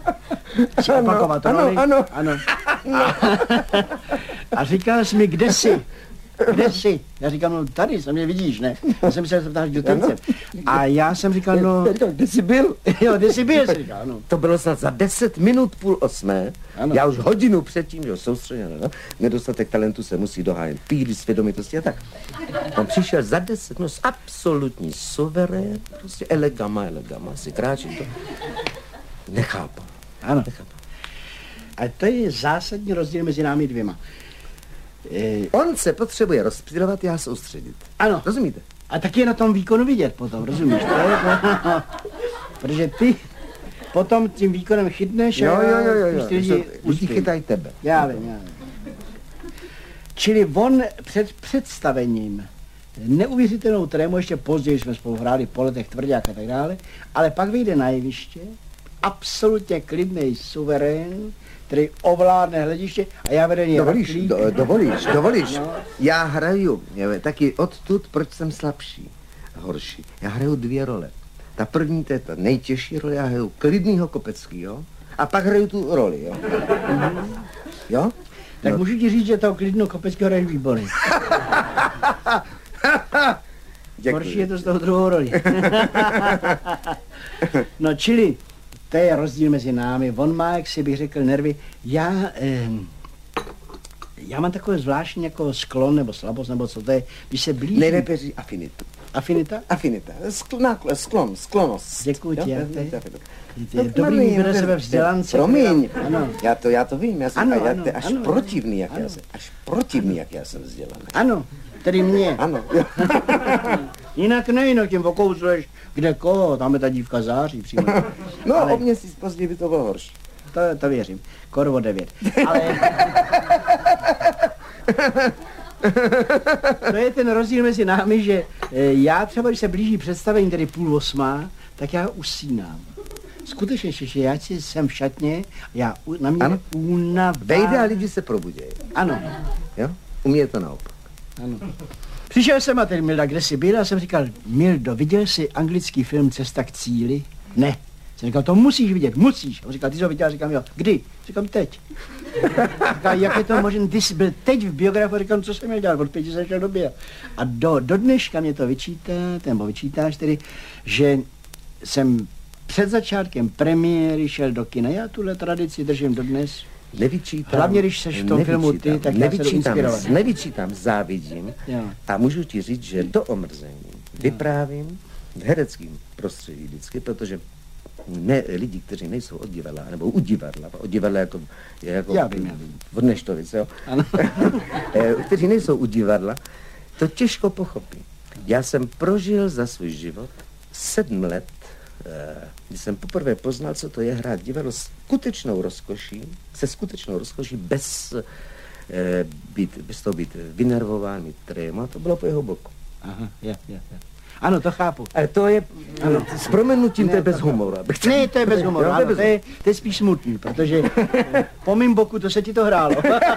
B: si opakovat
A: ano,
B: roli.
A: ano.
B: ano. A, a říkal jsi mi, kde jsi? Kde jsi? Já říkám, no tady, se mě vidíš, ne? Já jsem se ptal, kdo ten jsem. A já jsem říkal, no...
A: Kde jsi byl?
B: Jo, kde jsi byl, říkal, no.
A: To bylo snad za deset minut půl osmé.
B: Ano.
A: Já už hodinu předtím, že soustředěno, no? Nedostatek talentu se musí dohájit, píry, svědomitosti a tak. On přišel za deset minut, absolutní suverén, prostě elegama, elegama, si kráčí to. Nechápu.
B: Ano.
A: Nechápu.
B: A to je zásadní rozdíl mezi námi dvěma. E,
A: On se potřebuje rozptylovat, já soustředit.
B: ano.
A: Rozumíte?
B: A taky je na tom výkonu vidět potom, rozumíš? To je, protože ty potom tím výkonem chytneš
A: Jo, jo, jo, jo, jo.
B: Ty lidi
A: Lidi
B: uspějí.
A: chytají tebe.
B: Já vím, já vím. Čili on před představením neuvěřitelnou trému, ještě později jsme spolu hráli po letech Tvrdák a tak dále, ale pak vyjde na jeviště, absolutně klidný suverén, který ovládne hlediště a já vedený
A: Dovolíš, do, dovolíš, dovolíš.
B: No.
A: Já hraju, je, taky odtud, proč jsem slabší, horší. Já hraju dvě role. Ta první, to je ta nejtěžší role, já hraju klidnýho Kopeckýho a pak hraju tu roli, jo. Jo?
B: Tak
A: No.
B: můžu ti říct, že toho klidnou Kopeckého hraješ výborně. Horší je to z toho druhou roli. No čili, to je rozdíl mezi námi. On má, jak si bych řekl, nervy. Já, eh, já mám takové zvláštní jako sklon nebo slabost, nebo co to je, když se blíží.
A: Nejlépe říct afinitu.
B: Afinita?
A: Afinita, Skl, sklon, sklonost.
B: Děkuji ti,
A: Jo?
B: já to je-
A: No,
B: je dobrý
A: promiň,
B: vybere
A: no,
B: sebe
A: to-
B: vzdělance.
A: Promiň,
B: Ano.
A: já to, já to vím, já jsem
B: Ano,
A: já,
B: ano,
A: to je až
B: ano.
A: protivný, jak
B: Ano.
A: já jsem, až protivný, jak já jsem vzdělaný.
B: Ano, tedy mě.
A: Ano.
B: Jinak ne, jinak tím okousleš, kde koho, tam je ta dívka září přímo.
A: No,
B: Ale-
A: o měsíc později by to bylo horší.
B: To, to věřím. Korvo devět. Ale... to je ten rozdíl mezi námi, že e, já třeba, když se blíží představení, tedy půl osmá, tak já usínám. Skutečně, že já si jsem v šatně, já u- na mě
A: Ano.
B: únava.
A: Vejde a lidi se probudějí.
B: Ano,
A: Jo? U mě je to naopak.
B: ano. Přišel jsem a tedy Milda, kde jsi byl? A jsem říkal, Mildo, viděl jsi anglický film Cesta k cíli? Ne. Jsem říkal, to musíš vidět, musíš. On říkal, ty jsi ho viděl? Říkám, jo. Kdy? Říkám, teď. Říkal, jak je to možné, ty jsi byl teď v biografu, říkám, co jsem měl dělat, od pěti jsem šel do bio. A do, do dneška mě to vyčítá, nebo vyčítáš tedy, že jsem před začátkem premiéry šel do kina. Já tuhle tradici držím dodnes.
A: Nevyčítám.
B: Hlavně, když seš v tom filmu ty, tak já se jdu
A: nevyčítám,
B: inspirovat.
A: nevyčítám, závidím.
B: Jo.
A: A můžu ti říct, že do omrzení vyprávím v hereckém prostředí vždycky, protože ne, lidi, kteří nejsou od divadla, nebo u divadla, od divadla jako, je jako
B: Já vím, já vím.
A: od Neštovice, jo?
B: Ano.
A: Eh, kteří nejsou u divadla, to těžko pochopí. Já jsem prožil za svůj život sedm let, eh, kdy jsem poprvé poznal, co to je hrát divadlo s skutečnou rozkoší, se skutečnou rozkoší, bez, eh, být, bez toho být vynervován, mít tréma, to bylo po jeho boku.
B: Aha, je, je, je. Ano, to chápu.
A: Ale to je, ano, s proměnutím, to je bez humoru. abych tak-
B: Ne, to je bez humoru,
A: Jo, to je
B: ano,
A: bez
B: to je, to je spíš smutný, protože po mým boku to se ti to hrálo.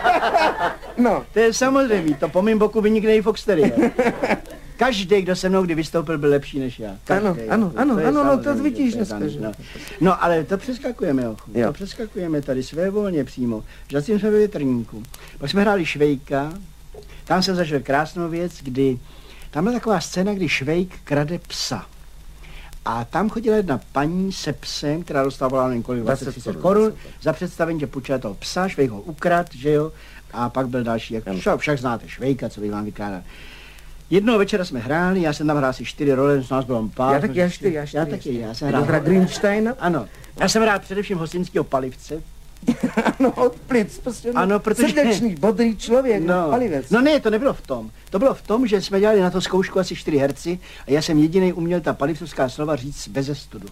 A: No,
B: To je samozřejmé, to po mým boku vynikne i Foxtery. Každý, kdo se mnou kdy vystoupil, byl lepší než já. Každý,
A: Ano, ano,
B: to-
A: ano,
B: to je
A: ano, no, to
B: samozřejmě,
A: vidíš
B: to je
A: dneska,
B: daný,
A: že?
B: no. No, ale to přeskakujeme, ochu,
A: Jo.
B: to přeskakujeme tady svévolně přímo. Zatím jsme ve Větrníku. Pak jsme hráli Švejka, tam jsem zažil krásnou věc, kdy tam byla taková scéna, kdy Švejk krade psa. A tam chodila jedna paní se psem, která dostávala nevím kolik, dvacet třicet korun za představení, že půjčila toho psa, Švejk ho ukrad, že jo, a pak byl další, jak však, však znáte Švejka, co bych vám vykládal. Jednoho večera jsme hráli, já jsem tam hrál asi čtyři role, z nás bylo pár.
A: já taky, já čtyři, já čtyři.
B: Já taky, já jsem
A: Hrál
B: hrál.
A: Greensteina?
B: Ano, já jsem hrál především hostinského palivce.
A: Ano, od plic, prostě
B: Ano, protože-
A: srdečný, bodrý člověk, no, palivec.
B: no ne, to nebylo v tom. To bylo v tom, že jsme dělali na to zkoušku asi čtyři herci a já jsem jediný uměl ta palivcovská slova říct beze studu.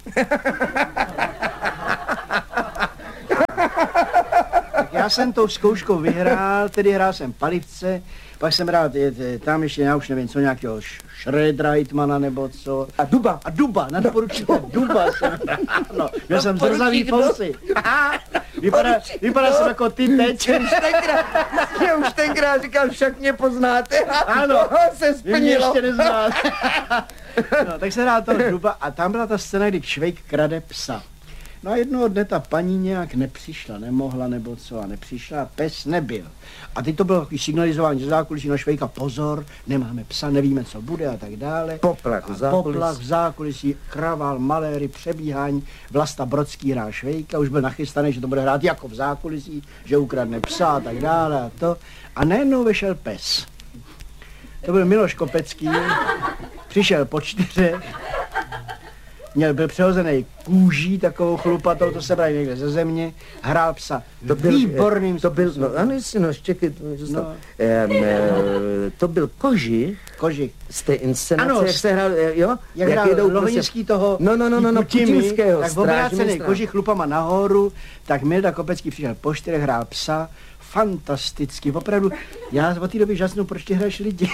B: Tak já jsem tou zkouškou vyhrál, tedy hrál jsem palivce, pak jsem hrál je, je, tam ještě, já už nevím, co nějakého Schredreitmana nebo co.
A: A duba.
B: A Duba, nadporučíka Duba jsem hrál, no, měl jsem zrzavý fousy. Vypadá, vypadá jsem jako ty teď.
A: Už tenkrát, že už tenkrát říkal, však mě poznáte.
B: Ano,
A: se
B: vy mě
A: splnilo.
B: ještě neznáte. No, tak se hrál toho Duba a tam byla ta scéna, kdy Švejk krade psa. No a jednoho dne ta paní nějak nepřišla, nemohla nebo co a nepřišla a pes nebyl. A teď to bylo takový signalizování ze zákulisí na Švejka, pozor, nemáme psa, nevíme, co bude a tak dále.
A: Poplach v
B: A
A: zákulisí.
B: Poplach v zákulisí, kraval, maléry, přebíhání, Vlasta Brodský hrál Švejka, už byl nachystaný, že to bude hrát jako v zákulisí, že ukradne psa a tak dále a to. A najednou vešel pes. To byl Miloš Kopecký, přišel po čtyřech, měl, byl přehozený kůží, takovou chlupatou, to se brali někde ze země, hrál psa.
A: To byl,
B: výborným
A: to byl,
B: způsobem.
A: no ano, jestli, no, čekaj, to,
B: No.
A: no. e, to byl Kožich
B: Kožich.
A: z té inscenace,
B: Ano,
A: jak se hrál, e, jo?
B: Jak hrál
A: jedou
B: Lohinský toho
A: no, no, no, no, no,
B: Putimi,
A: putinského,
B: tak obrácený
A: strážmistra.
B: Kožich chlupama nahoru, tak Milda Kopecký přišel po čtyřech, hrál psa, fantasticky, opravdu, já od té doby žasnu, proč ty hraješ lidi.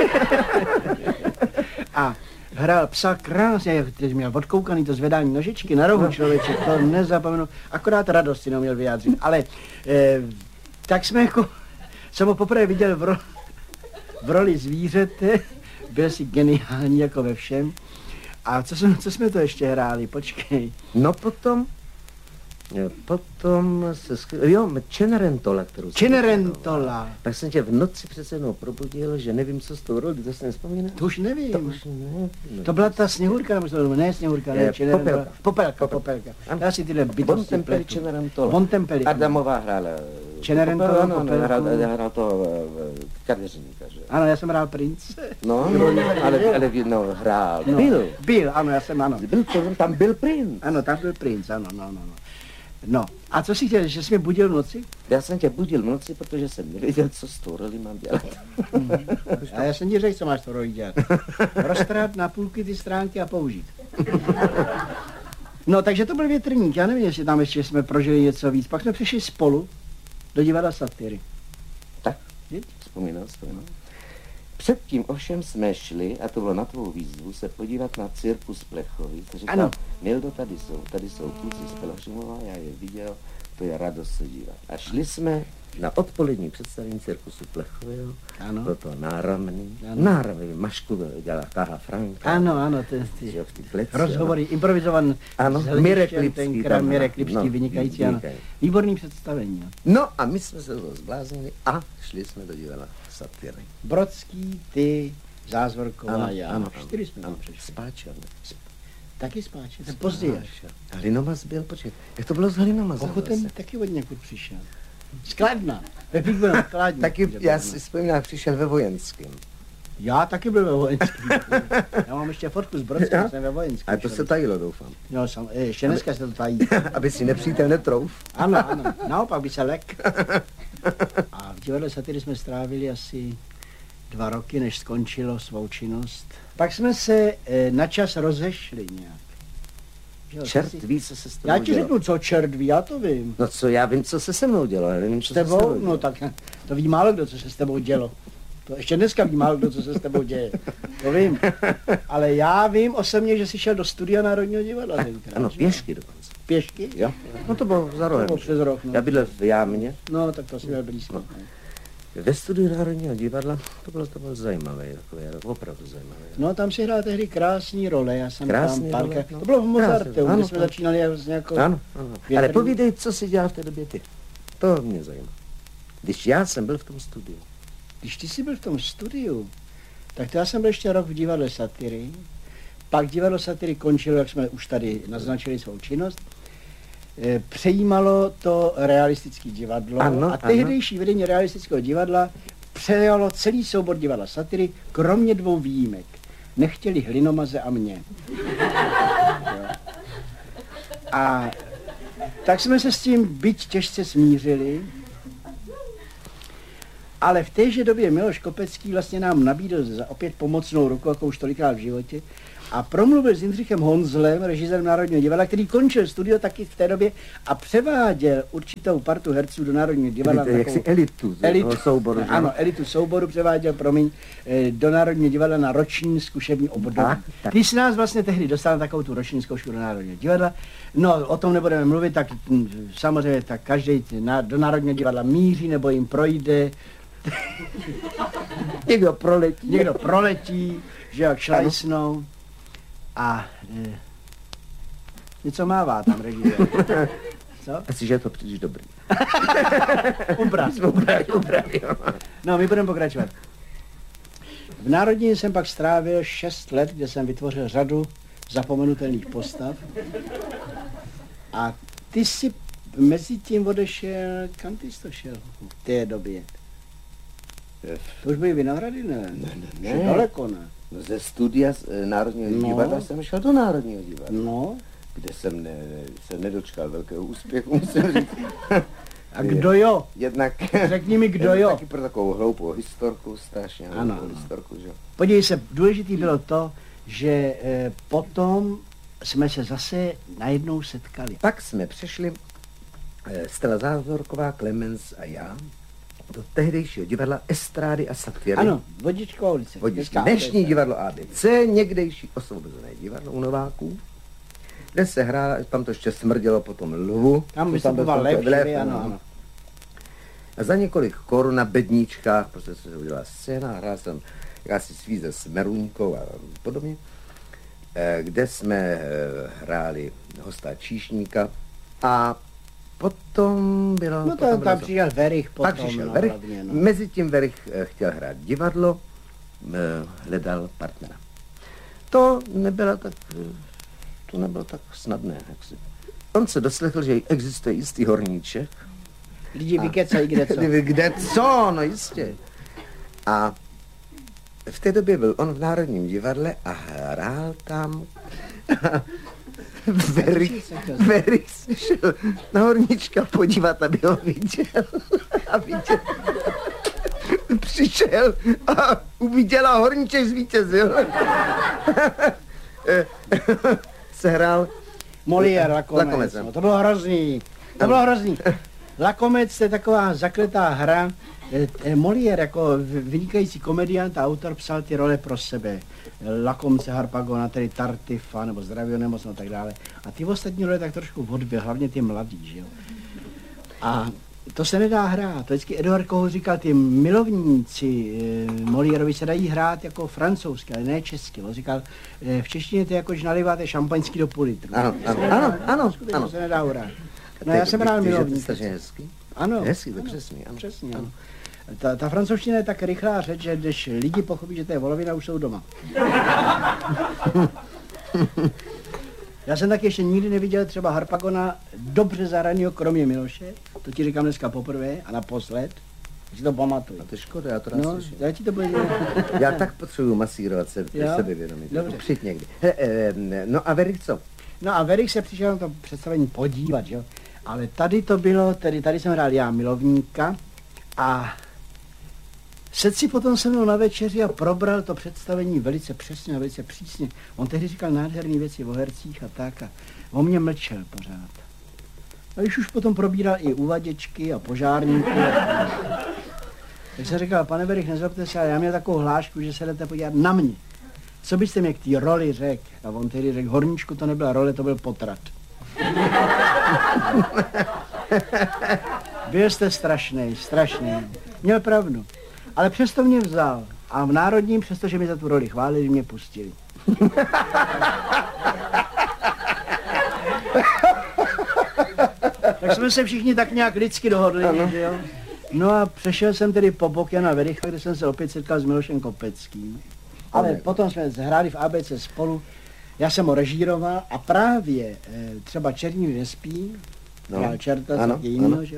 B: A hrál psa krásně, jak ty měl odkoukaný to zvedání nožičky na rohu člověček, to nezapomenu, akorát radost si neuměl vyjádřit, ale eh, tak jsme jako, jsem ho poprvé viděl v, ro, v roli zvířete, byl si geniální jako ve všem. A co jsme, co jsme to ještě hráli, počkej.
A: No potom, jo, potom se, sk- jo, Cenerentola, kterou jsem
B: Cenerentola.
A: dělal. Tak jsem tě v noci přece jednou probudil, že nevím, co s tou roli, to si nespomínáš?
B: To už nevím.
A: To už ne, no,
B: To byla ta Sněhurka, nebo to, ne Sněhurka, ne,
A: Je,
B: Cenerentola.
A: Popelka.
B: Popelka, Popelka.
A: Ano.
B: Já si tyhle bytosti
A: Bontempelli
B: pletu.
A: Cenerentola.
B: Bontempelli.
A: Adamová hrála.
B: Cenerentola,
A: Popel- ano, ano,
B: Popelku.
A: hrál, hrál to kadeřníka, že?
B: Ano, já jsem hrál prince.
A: No, ale, ale no, hrál.
B: No.
A: Byl.
B: Byl, ano, já jsem, ano.
A: Byl to, tam byl princ.
B: Ano, tam byl princ, ano, no, no, no. No, a co si chtěl, že jsi mě budil v noci?
A: Já jsem tě budil v noci, protože jsem nevěděl, co s tou roli mám dělat.
B: A já jsem ti řekl, co máš to roli dělat. Roztrhat na půlky ty stránky a použít. No, takže to byl Větrník, já nevím, jestli tam ještě jsme prožili něco víc. Pak jsme přišli spolu do divadla Satyry.
A: Tak,
B: Víš?
A: vzpomínal, vzpomínal. Předtím ovšem jsme šli, a to bylo na tvou výzvu, se podívat na cirkus Plechovic. Říkal,
B: Ano.
A: Mildo, tady jsou, tady jsou kluci z Pelhřimova, já je viděl, to je radost se dívat. A šli jsme na odpolední představení cirkusu Plechového,
B: Ano.
A: bylo to náramný,
B: Ano.
A: náramný, Mašku dělala Káha Franka.
B: Ano, ano, ty, ty
A: Že jo, v té kleci,
B: rozhovory, improvizovan
A: Ano,
B: s hledištěm
A: Mirek Lipský
B: tenkrát,
A: tam
B: Mirek
A: hrál.
B: Lipský,
A: No,
B: vynikající, ano.
A: vynikající.
B: Výborný představení. Jo.
A: No a my jsme se toho zbláznili a šli jsme do divadla Satyry.
B: Brodský, ty, Zázvorková,
A: Ano,
B: já.
A: ano,
B: Čtyři jsme
A: ano,
B: tam přišli.
A: Spáčel.
B: Taky spáče, to později až.
A: Hlinomaz byl, počkej, jak to bylo s Hlinomazem?
B: Ochoten
A: zase?
B: taky od někud přišel. Skladna. Pepík byl skladní.
A: Taky, já si vzpomínám, přišel ve vojenském.
B: Já taky byl ve vojenském. Já mám ještě fotku s Brodským, jsem ve vojenském.
A: Ale to se tajilo, doufám.
B: Jo, sam, ještě dneska se to tají.
A: Aby si nepřítel netrouf.
B: Ano, ano, naopak by se lek. A v divadle Satyry jsme strávili asi dva roky, než skončilo svou činnost. Pak jsme se e, na čas rozešli nějak. Že jo,
A: Čert
B: ty si-
A: ví, co se s tebou
B: Já ti
A: dělo.
B: řeknu, co čert ví, já to vím.
A: No co, já vím, co se se mnou dělo, ale nevím, co
B: S
A: se s tebou
B: tebou?
A: dělo.
B: No tak to ví málo kdo, co se s tebou dělo. To ještě dneska ví málo kdo, co se s tebou děje. To vím. Ale já vím osobně, že jsi šel do studia Národního divadla tenkrát.
A: Ano,
B: že?
A: pěšky dokonce.
B: Pěšky?
A: Jo. No to bylo za
B: To
A: rohem.
B: bylo přes rok, no.
A: Já bydlel v Jámě,
B: No, tak to si měl blízko.
A: ve studiu Národního divadla, to bylo, to bylo zajímavé, takové, opravdu zajímavé.
B: No, tam si hrál tehdy krásný role, já jsem
A: Krásný
B: tam
A: role,
B: párkrát.
A: no.
B: To bylo v Mozarteu,
A: Krásný,
B: kde
A: ano,
B: jsme
A: ano.
B: začínali s nějakou...
A: Ano, ano. Ale
B: Větrný.
A: povídej, co jsi dělal v té době ty. To mě zajímá. Když já jsem byl v tom studiu.
B: Když ty jsi byl v tom studiu, tak to já jsem byl ještě rok v divadle Satyry. Pak divadlo Satyry končilo, jak jsme už tady naznačili svou činnost. E, Přejímalo to realistické divadlo
A: Ano,
B: a tehdejší vedení realistického divadla přejalo celý soubor divadla Satyry, kromě dvou výjimek. Nechtěli Hlinomaze a mě. Jo. A tak jsme se s tím byť těžce smířili, ale v téže době Miloš Kopecký vlastně nám nabídl za opět pomocnou ruku, jako už tolikrát v životě, a promluvil s Jindřichem Honzlem, režisérem Národního divadla, který končil studio taky v té době a převáděl určitou partu herců do Národního divadla.
A: Elitu, jak si elitu,
B: elitu
A: toho souboru. že?
B: Ano, elitu souboru převáděl, promiň, eh, do Národního divadla na roční zkušební období.
A: Tak, tak.
B: Ty jsi nás vlastně tehdy dostal na takovou tu roční zkoušku do Národního divadla. No, o tom nebudeme mluvit, tak hm, samozřejmě tak každý na, do Národního divadla míří nebo jim projde.
A: Někdo proletí.
B: Někdo proletí, že jak šlajsnou. A e, Něco mává tam režie. Co?
A: Asi, že je to příliš dobrý.
B: Ubrat.
A: Ubrali, ubrali, jo.
B: No, my budeme pokračovat. V Národní jsem pak strávil šest let, kde jsem vytvořil řadu zapomenutelných postav. A ty si mezi tím odešel, kam ty jsi to šel v té době? To už byly Vinohrady, ne?
A: Ne, ne, ne.
B: Že daleko, ne?
A: No, ze studia z e, Národního
B: No.
A: divadla jsem šel do Národního divadla,
B: No,
A: kde jsem ne, se nedočkal velkého úspěchu, musím říct.
B: a kdo jo?
A: Jednak,
B: Řekni mi, kdo
A: jednak
B: jo?
A: taky pro takovou hloupou historku, strašně
B: Ano,
A: hloupou
B: ano.
A: historku, že?
B: Podívej se, důležitý bylo to, že eh, potom jsme se zase najednou setkali.
A: Pak jsme přešli, eh, Stella Zázorková, Klemens a já, do tehdejšího divadla Estrády a Sapfíry.
B: Ano, Vodičková ulice.
A: Vodičky.
B: Dneska
A: Dnešní
B: A B C.
A: divadlo A B C, někdejší osvobozené divadlo u Nováků, kde se hrála, tam to ještě smrdělo potom lvu.
B: Tam
A: byl
B: vystupoval
A: tam to-
B: Lev,
A: Lev,
B: že?
A: ano.
B: Ano, ano.
A: A za několik korun na bedníčkách, prostě se udělala scéna, hrál jsem jakási svíze s Meruňkou a podobně, eh, kde jsme eh, hráli hosta číšníka a potom bylo...
B: No
A: potom
B: to,
A: bylo
B: tam
A: to-
B: přišel Verich potom.
A: Pak přišel
B: no,
A: Verich,
B: hlavně, no.
A: mezi tím Verich eh, chtěl hrát divadlo, eh, hledal partnera. To nebylo tak, eh, to nebylo tak snadné, jak si. On se doslechl, že existuje jistý horníček.
B: Lidi vykecají kde co.
A: Kde co, no jistě. A v té době byl on v Národním divadle a hrál tam. Verich, Verich si šel na horníčka podívat, aby ho viděl. A viděl. Přišel a uviděl a horníček zvítězil. Se hrál
B: Molière, Lakomec.
A: Lakomec,
B: No,
A: ano.
B: to bylo hrozný. To bylo hrozný. Lakomec je taková zakletá hra. Eh, eh, Molière jako v- vynikající komediant a autor psal ty role pro sebe. Lakomce, Harpagona, tedy Tartifa, nebo Zdravýho nemoc a tak dále. A ty ostatní role tak trošku odbyl, hlavně ty mladý, že jo. A to se nedá hrát. To vždycky Eduard Kohl říkal, ty milovníci e, Moliérovi se dají hrát jako francouzsky, ale ne česky. On říkal, e, v češtině to je jako, když naliváte šampaňský do půl litru.
A: Ano,
B: To se
A: ano,
B: nedá
A: ano,
B: hrát,
A: ano,
B: skutečně
A: ano.
B: se nedá hrát. No
A: Teď-
B: já jsem hrál
A: teď- teď je to
B: milovník.
A: strašně hezký.
B: Ano.
A: Hezký, to
B: ano,
A: přesně, ano.
B: Přesně, ano. Ta, ta francouzština je tak rychlá řeč, že když lidi pochopí, že to je volovina, už jsou doma. Já jsem taky ještě nikdy neviděl třeba Harpagona dobře zahraného, kromě Miloše. To ti říkám dneska poprvé a naposled. Si to pamatuju.
A: A to je škoda, já to rád
B: No,
A: slyším.
B: já ti to budu
A: Já tak potřebuji masírovat se,
B: Jo?
A: sebevědomí.
B: Dobře.
A: Přijď někdy. He, eh, no a Verich co?
B: No a Verich se přišel na to představení podívat, jo. Ale tady to bylo, tedy tady jsem hrál já milovníka a sedl si potom se mnou na večeři a probral to představení velice přesně a velice přísně. On tehdy říkal nádherné věci o hercích a tak a on mě mlčel pořád. A když už potom probíral i uvaděčky a požárníky. A... Tak jsem říkal, pane Verich, nezlobte se, ale já měl takovou hlášku, že se jdete podívat na mě. Co byste mě k té roli řekl? A on tehdy řekl, horníčku to nebyla role, to byl potrat. Byl jste strašný, strašný. Měl pravdu. Ale přesto mě vzal. A v Národním, přestože mi za tu roli chválili, mě pustili. Tak jsme se všichni tak nějak lidsky dohodli, že jo? No a přešel jsem tedy po bok Jana Vericha, kde jsem se opět setkal s Milošem Kopeckým. Ale
A: Ano.
B: potom jsme hráli v A B C spolu. Já jsem ho režíroval a právě eh, třeba Černík nespí,
A: No.
B: hrál Čerta,
A: Ano,
B: taky jiného,
A: ano.
B: že jo?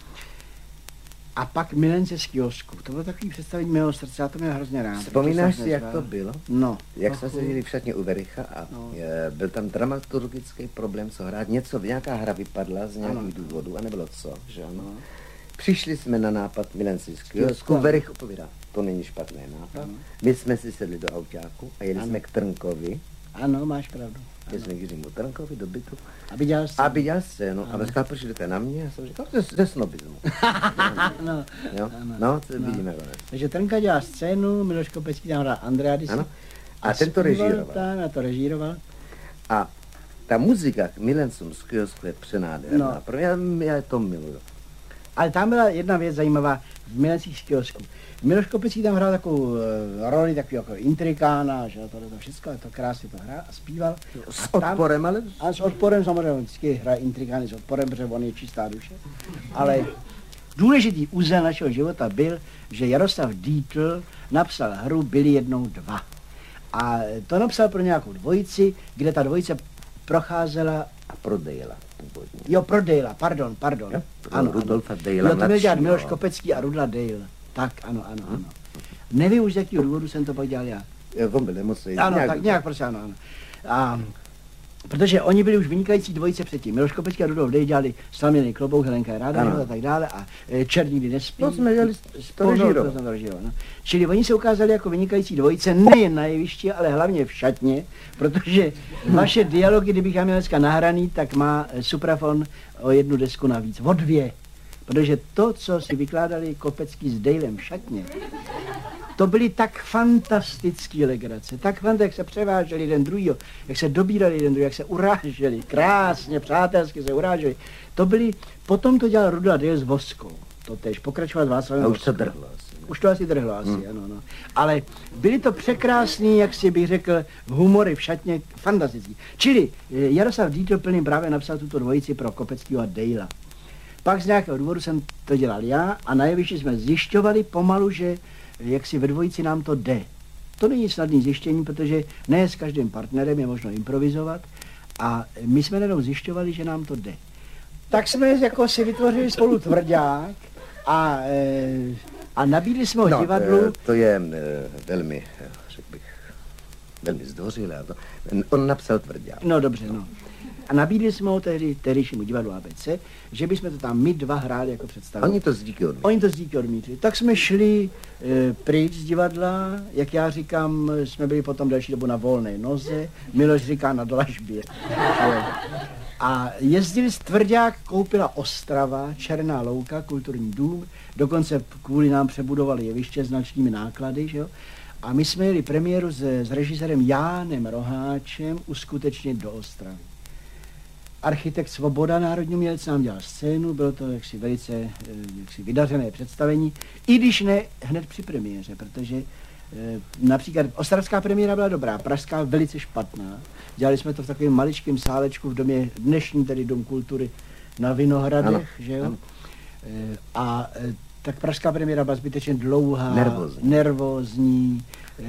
B: A pak Milence z kiosku. To bylo takový představení mého srdce, já to měl hrozně rád.
A: Vzpomínáš
B: protože
A: si,
B: jsem
A: jak
B: nezval.
A: to bylo?
B: No.
A: Jak
B: no,
A: jsme se viděli v šatně u Vericha a
B: No.
A: je, byl tam dramaturgický problém, co hrát, něco, nějaká hra vypadla z nějakých
B: Ano.
A: důvodů a nebylo co, že ano. Přišli jsme na nápad Milenci z kiosku,
B: kiosku.
A: Verich opovídá, to není špatný nápad. My jsme si sedli do autáku a jeli
B: Ano.
A: jsme k Trnkovi,
B: Ano, máš pravdu.
A: jeli jsme k Jiřímu Trnkovi do bytu,
B: Aby dělal scénu.
A: aby dělal scénu a říkal, proč jdete na mě? Já jsem říkal, to je ze snobismu.
B: No.
A: Jo?
B: Ano.
A: No, to vidíme konec.
B: Takže Trnka dělá scénu, Miloš Kopecký tam hrál Andreadis.
A: Ano. A ten to režíroval.
B: Ten a to režíroval.
A: A ta muzika k Milencům z kiosku je přenádherná.
B: No.
A: Pro mě, já to miluju.
B: Ale tam byla jedna věc zajímavá v Milencích z kiosku. Miloš Kopecký tam hrál takovou uh, roli, takový jako intrikána, že tohle to všechno, to krásně to hrál a zpíval.
A: S
B: a tam,
A: odporem, ale?
B: A s odporem samozřejmě, vždycky hraje intrikány s odporem, protože on je čistá duše. Ale důležitý úzel našeho života byl, že Jaroslav Dietl napsal hru Byli jednou dva. A to napsal pro nějakou dvojici, kde ta dvojice procházela...
A: A pro Dejla původně.
B: Jo, pro Dejla, pardon, pardon.
A: Jo,
B: ano,
A: Rudolfa
B: ano.
A: Dejla.
B: Jo, to byl dělat Miloš
A: no.
B: Kopecký a Rudla Dejl. Tak, ano, ano, ano. Nevím už z jakého důvodu jsem to pak dělal já.
A: Jo, on byl nemocný.
B: Ano, nějak tak nějak prostě ano, ano. A, protože oni byli už vynikající dvojice předtím. Miloš Kopecký a Rudolf Dejl dělali Slaměný klobouk, Helenka je ráda a tak dále a e, Čert nikdy nespí.
A: To jsme dělali to režíro.
B: No. Čili oni se ukázali jako vynikající dvojice nejen na jevišti, ale hlavně v šatně, protože vaše dialogy, kdybych já měl dneska nahraný, tak má Suprafon o jednu desku navíc, o dvě. Protože to, co si vykládali Kopecký s Dejlem v šatně, to byly tak fantastické legrace, tak fantastické, jak se převáželi jeden druhýho, jak se dobírali jeden druhý, jak se uráželi, krásně, přátelsky se uráželi. To byly, potom to dělal Rudla Dejl s Voskou, to tež, pokračovat Václavem
A: A už
B: Voskou.
A: to drhlo asi.
B: Už to asi drhlo asi,
A: hmm.
B: ano, no. Ale byly to překrásný, jak si bych řekl, humory v šatně, fantastický. Čili Jaroslav Dietl plným právě napsal tuto dvojici pro Kopeckýho a Dejla. Pak z nějakého důvodu jsem to dělal já a na jevišti jsme zjišťovali pomalu, že jak si ve dvojici nám to jde. To není snadný zjištění, protože ne s každým partnerem je možno improvizovat a my jsme jenom zjišťovali, že nám to jde. Tak jsme jako si vytvořili spolu tvrdák a, e, a nabídli jsme ho
A: no,
B: divadlu.
A: To je e, velmi, řekl bych, velmi zdvořilé. On napsal tvrdák.
B: No dobře, no. A nabídli jsme ho tehdy tehdejšímu divadlu A B C, že bychom to tam my dva hráli jako představení.
A: Oni to z díky odmítli.
B: Oni to z díky odmítli. Tak jsme šli e, pryč z divadla, jak já říkám, jsme byli potom další dobu na volné noze, Miloš říká na dlažbě. A jezdili z Tvrdák, koupila Ostrava, Černá louka, kulturní dům, dokonce kvůli nám přebudovali jeviště s značnými náklady, že jo? A my jsme jeli premiéru s, s režisérem Jánem Roháčem uskutečnit do Ostravy. Architekt Svoboda, národní umělec, nám dělal scénu, bylo to jaksi velice jaksi vydařené představení, i když ne hned při premiéře, protože e, například ostravská premiéra byla dobrá, pražská velice špatná. Dělali jsme to v takovém maličkém sálečku v domě, dnešní tedy Dom kultury na Vinohradech, ano, že jo? Ano. E, a e, tak pražská premiéra byla zbytečně dlouhá, nervózní, nervózní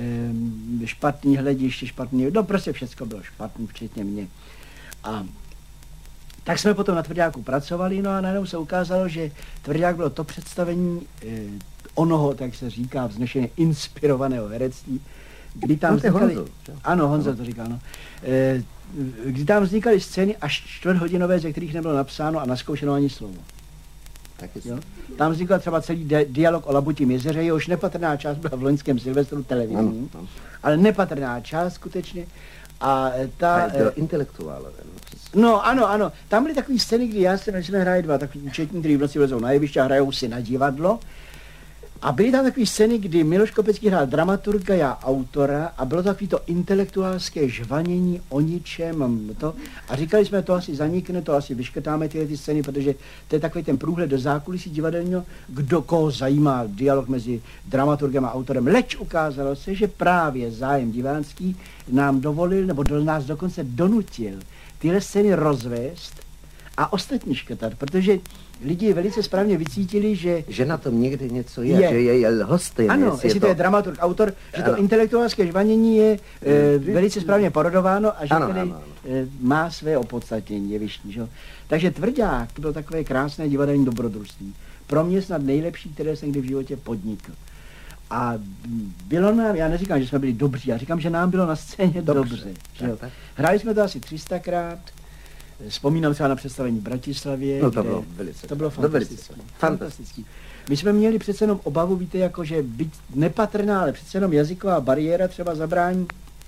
B: e, špatný hlediště, špatný, no prostě všecko bylo špatný, včetně mě. A tak jsme potom na Tvrďáku pracovali, no a najednou se ukázalo, že Tvrdák bylo to představení eh, onoho, tak se říká, vznešeně inspirovaného herectví, kdy tam
A: no,
B: vznikaly...
A: Honzo,
B: ano, Honzo to říkal, no. Eh, kdy tam vznikaly scény až čtvrthodinové, ze kterých nebylo napsáno a naskoušeno ani slovo.
A: Tak
B: jo? Tam vznikl třeba celý di- dialog o Labutím jezeře, jehož nepatrná část byla v loňském Silvestru televizní, no, no. ale nepatrná část skutečně. A ta...
A: A bylo intelektuálové.
B: No ano, ano. Tam byly takové scény, kdy já jsem jsme hráli dva takový účetní, kteří v noci vlezou na jeviště a hrajou si na divadlo. A byly tam takové scény, kdy Miloš Kopecký hrál dramaturga, já autora a bylo takový to intelektuálské žvanění o ničem to. A říkali jsme, to asi zanikne, to asi vyškrtáme tyhle ty scény, protože to je takový ten průhled do zákulisí divadelního, kdo koho zajímá dialog mezi dramaturgem a autorem. Leč ukázalo se, že právě zájem divánský nám dovolil, nebo do nás dokonce donutil tyhle scény rozvést a ostatní škrtat, protože lidi velice správně vycítili, že...
A: Že na tom někde něco je,
B: je.
A: že je, je lhostejné.
B: Ano, jestli to... to je dramaturg, autor, že
A: ano.
B: to intelektuálské žvanění je e, velice správně porodováno a že
A: ano,
B: tedy
A: ano, ano.
B: E, má své opodstatnění jevištní. Že? Takže Tvrdák to bylo takové krásné divadelní dobrodružství. Pro mě snad nejlepší, které jsem kdy v životě podnikl. A bylo nám, já neříkám, že jsme byli dobří, já říkám, že nám bylo na scéně dobře. dobře tak, tak. Hráli jsme to asi tři sta krát. Vzpomínám třeba na představení v Bratislavě.
A: No to bylo velice.
B: To bylo fantastické. Fantastický. My jsme měli přece jenom obavu, víte, jako že být nepatrná, ale přece jenom jazyková bariéra třeba zabrání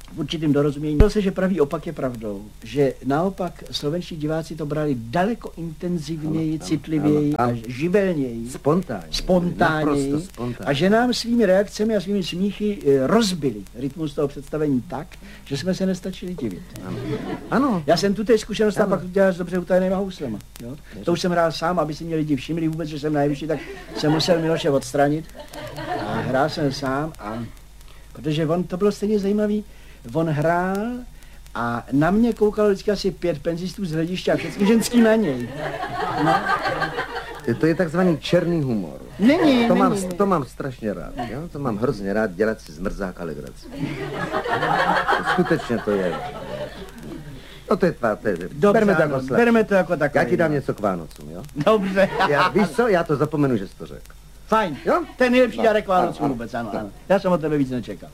B: v určitým dorozumění. Bylo se, že pravý opak je pravdou, že naopak slovenští diváci to brali daleko intenzivněji, ano, citlivěji ano, ano. a živelněji,
A: spontánně,
B: spontánněji a že nám svými reakcemi a svými smíchy rozbili rytmus toho představení tak, že jsme se nestačili divit.
A: Ano. ano.
B: Já jsem tu té zkušenost a pak dělal s dobře utajenýma houslema. Jo? To už jsem hrál sám, aby si mě lidi všimli vůbec, že jsem nejvyšší, tak jsem musel Miloše odstranit. A hrál jsem sám, a protože on, to bylo stejně zajímavý, on hrál a na mě koukalo vždycky asi pět penzistů z hlediště a všechny ženský na něj. No.
A: To je takzvaný černý humor.
B: Není,
A: to,
B: není,
A: mám,
B: není.
A: to mám strašně rád, jo? To mám hrozně rád dělat si zmrzák a legraci. Skutečně to je. No to je tvá, to je.
B: Dobře,
A: berme to
B: ano,
A: jako
B: berme to jako takové.
A: Já ti dám něco k Vánocům, jo?
B: Dobře.
A: Já, víš co, já to zapomenu, že jsi to řekl.
B: Fajn,
A: jo?
B: To je nejlepší
A: no,
B: dárek Vánocům
A: ano,
B: vůbec, ano,
A: ano.
B: ano. Já jsem od tebe víc nečekal.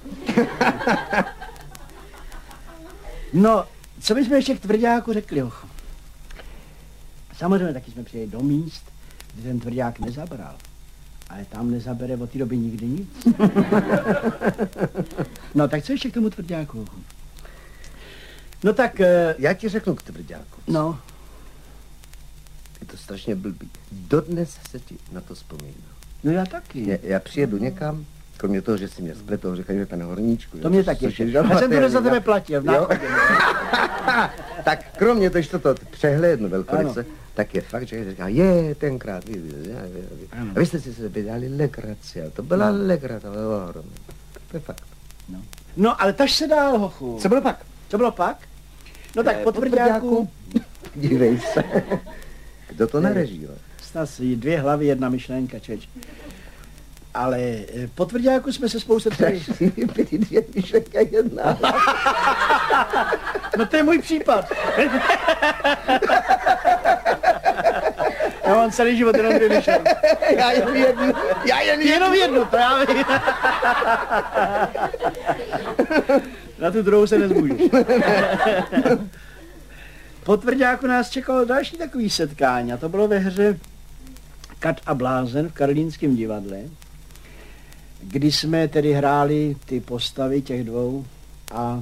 B: No, co bychom ještě k Tvrďáku řekli, ocho? Samozřejmě taky jsme přijeli do míst, kde ten Tvrďák nezabral. Ale tam nezabere od té doby nikdy nic. No, tak co ještě k tomu Tvrďáku, ocho? No tak...
A: Já ti řeknu k Tvrďáku.
B: No.
A: Je to strašně blbý. Dodnes se ti na to vzpomínám.
B: No já taky.
A: Já, já přijedu někam, kromě toho, že si mě spletou, říkají, že ten horníčku.
B: To mě taky. Já jsem to za tebe platil.
A: Tak kromě toho, že to přehlédnu velkoryse, tak je fakt, že říká, je, tenkrát, vy, vy, vy, vy. A vy jste si se dělali legraci, a to byla no. legrata, ohromná. To je fakt.
B: No. no, ale taž se dál, hochu.
A: Co bylo pak?
B: Co bylo pak? No tak po Tvrďáku.
A: Dívej se. Kdo to narežíval?
B: Snad dvě hlavy, jedna myšlenka, čeč. Ale po Tvrďáku jsme se spolu setkali.
A: Byly dvě myšlenka, jedna.
B: No to je můj případ. Já mám celý život jenom dvě myšlenky.
A: Já jen jednu. Já jen jednu.
B: Jenom jednu, právě. Na tu druhou se nezmůžeš. Po Tvrďáku nás čekalo další takový setkání a to bylo ve hře Kat a blázen v Karlínském divadle, kdy jsme tedy hráli ty postavy těch dvou a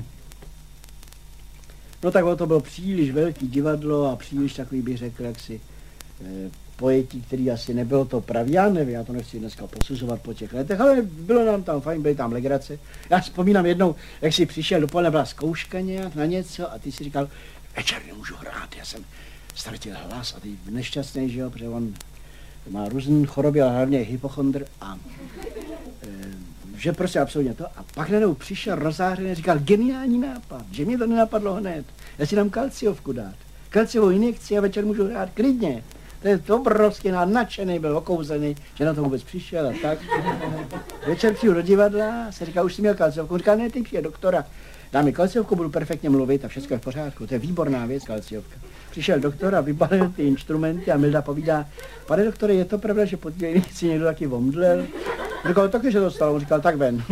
B: no tak to bylo příliš velký divadlo a příliš takový, bych řekl, jaksi eh, pojetí, který asi nebylo to pravý, já nevím, já to nechci dneska posuzovat po těch letech, ale bylo nám tam fajn, byly tam legrace. Já vzpomínám jednou, jak jsi přišel dopoledne, byla zkouška nějak na něco a ty si říkal, večer nemůžu hrát, já jsem ztratil hlas a ty nešťastný, že jo, protože on má různý choroby, ale hlavně hypochondr a e, že prostě absolutně to. A pak najednou přišel rozářený a říkal, geniální nápad, že mě to nenapadlo hned, já si dám kalciovku dát, kalciovou injekci a večer můžu hrát klidně. To je to obrovský, nadšený, byl okouzený, že na to vůbec přišel a tak. Večer přijdu do divadla, se říká, už jsi měl kalciovku, on říká, ne, ty přijde doktora. Dám mi kalciovku, budu perfektně mluvit a všechno je v pořádku. To je výborná věc, kalciovka. Přišel doktor a vybalil ty instrumenty a Milda povídá, pane doktore, je to pravda, že pod těmi si někdo taky omdlel? Říkal, taky se to stalo, on říkal, tak ven.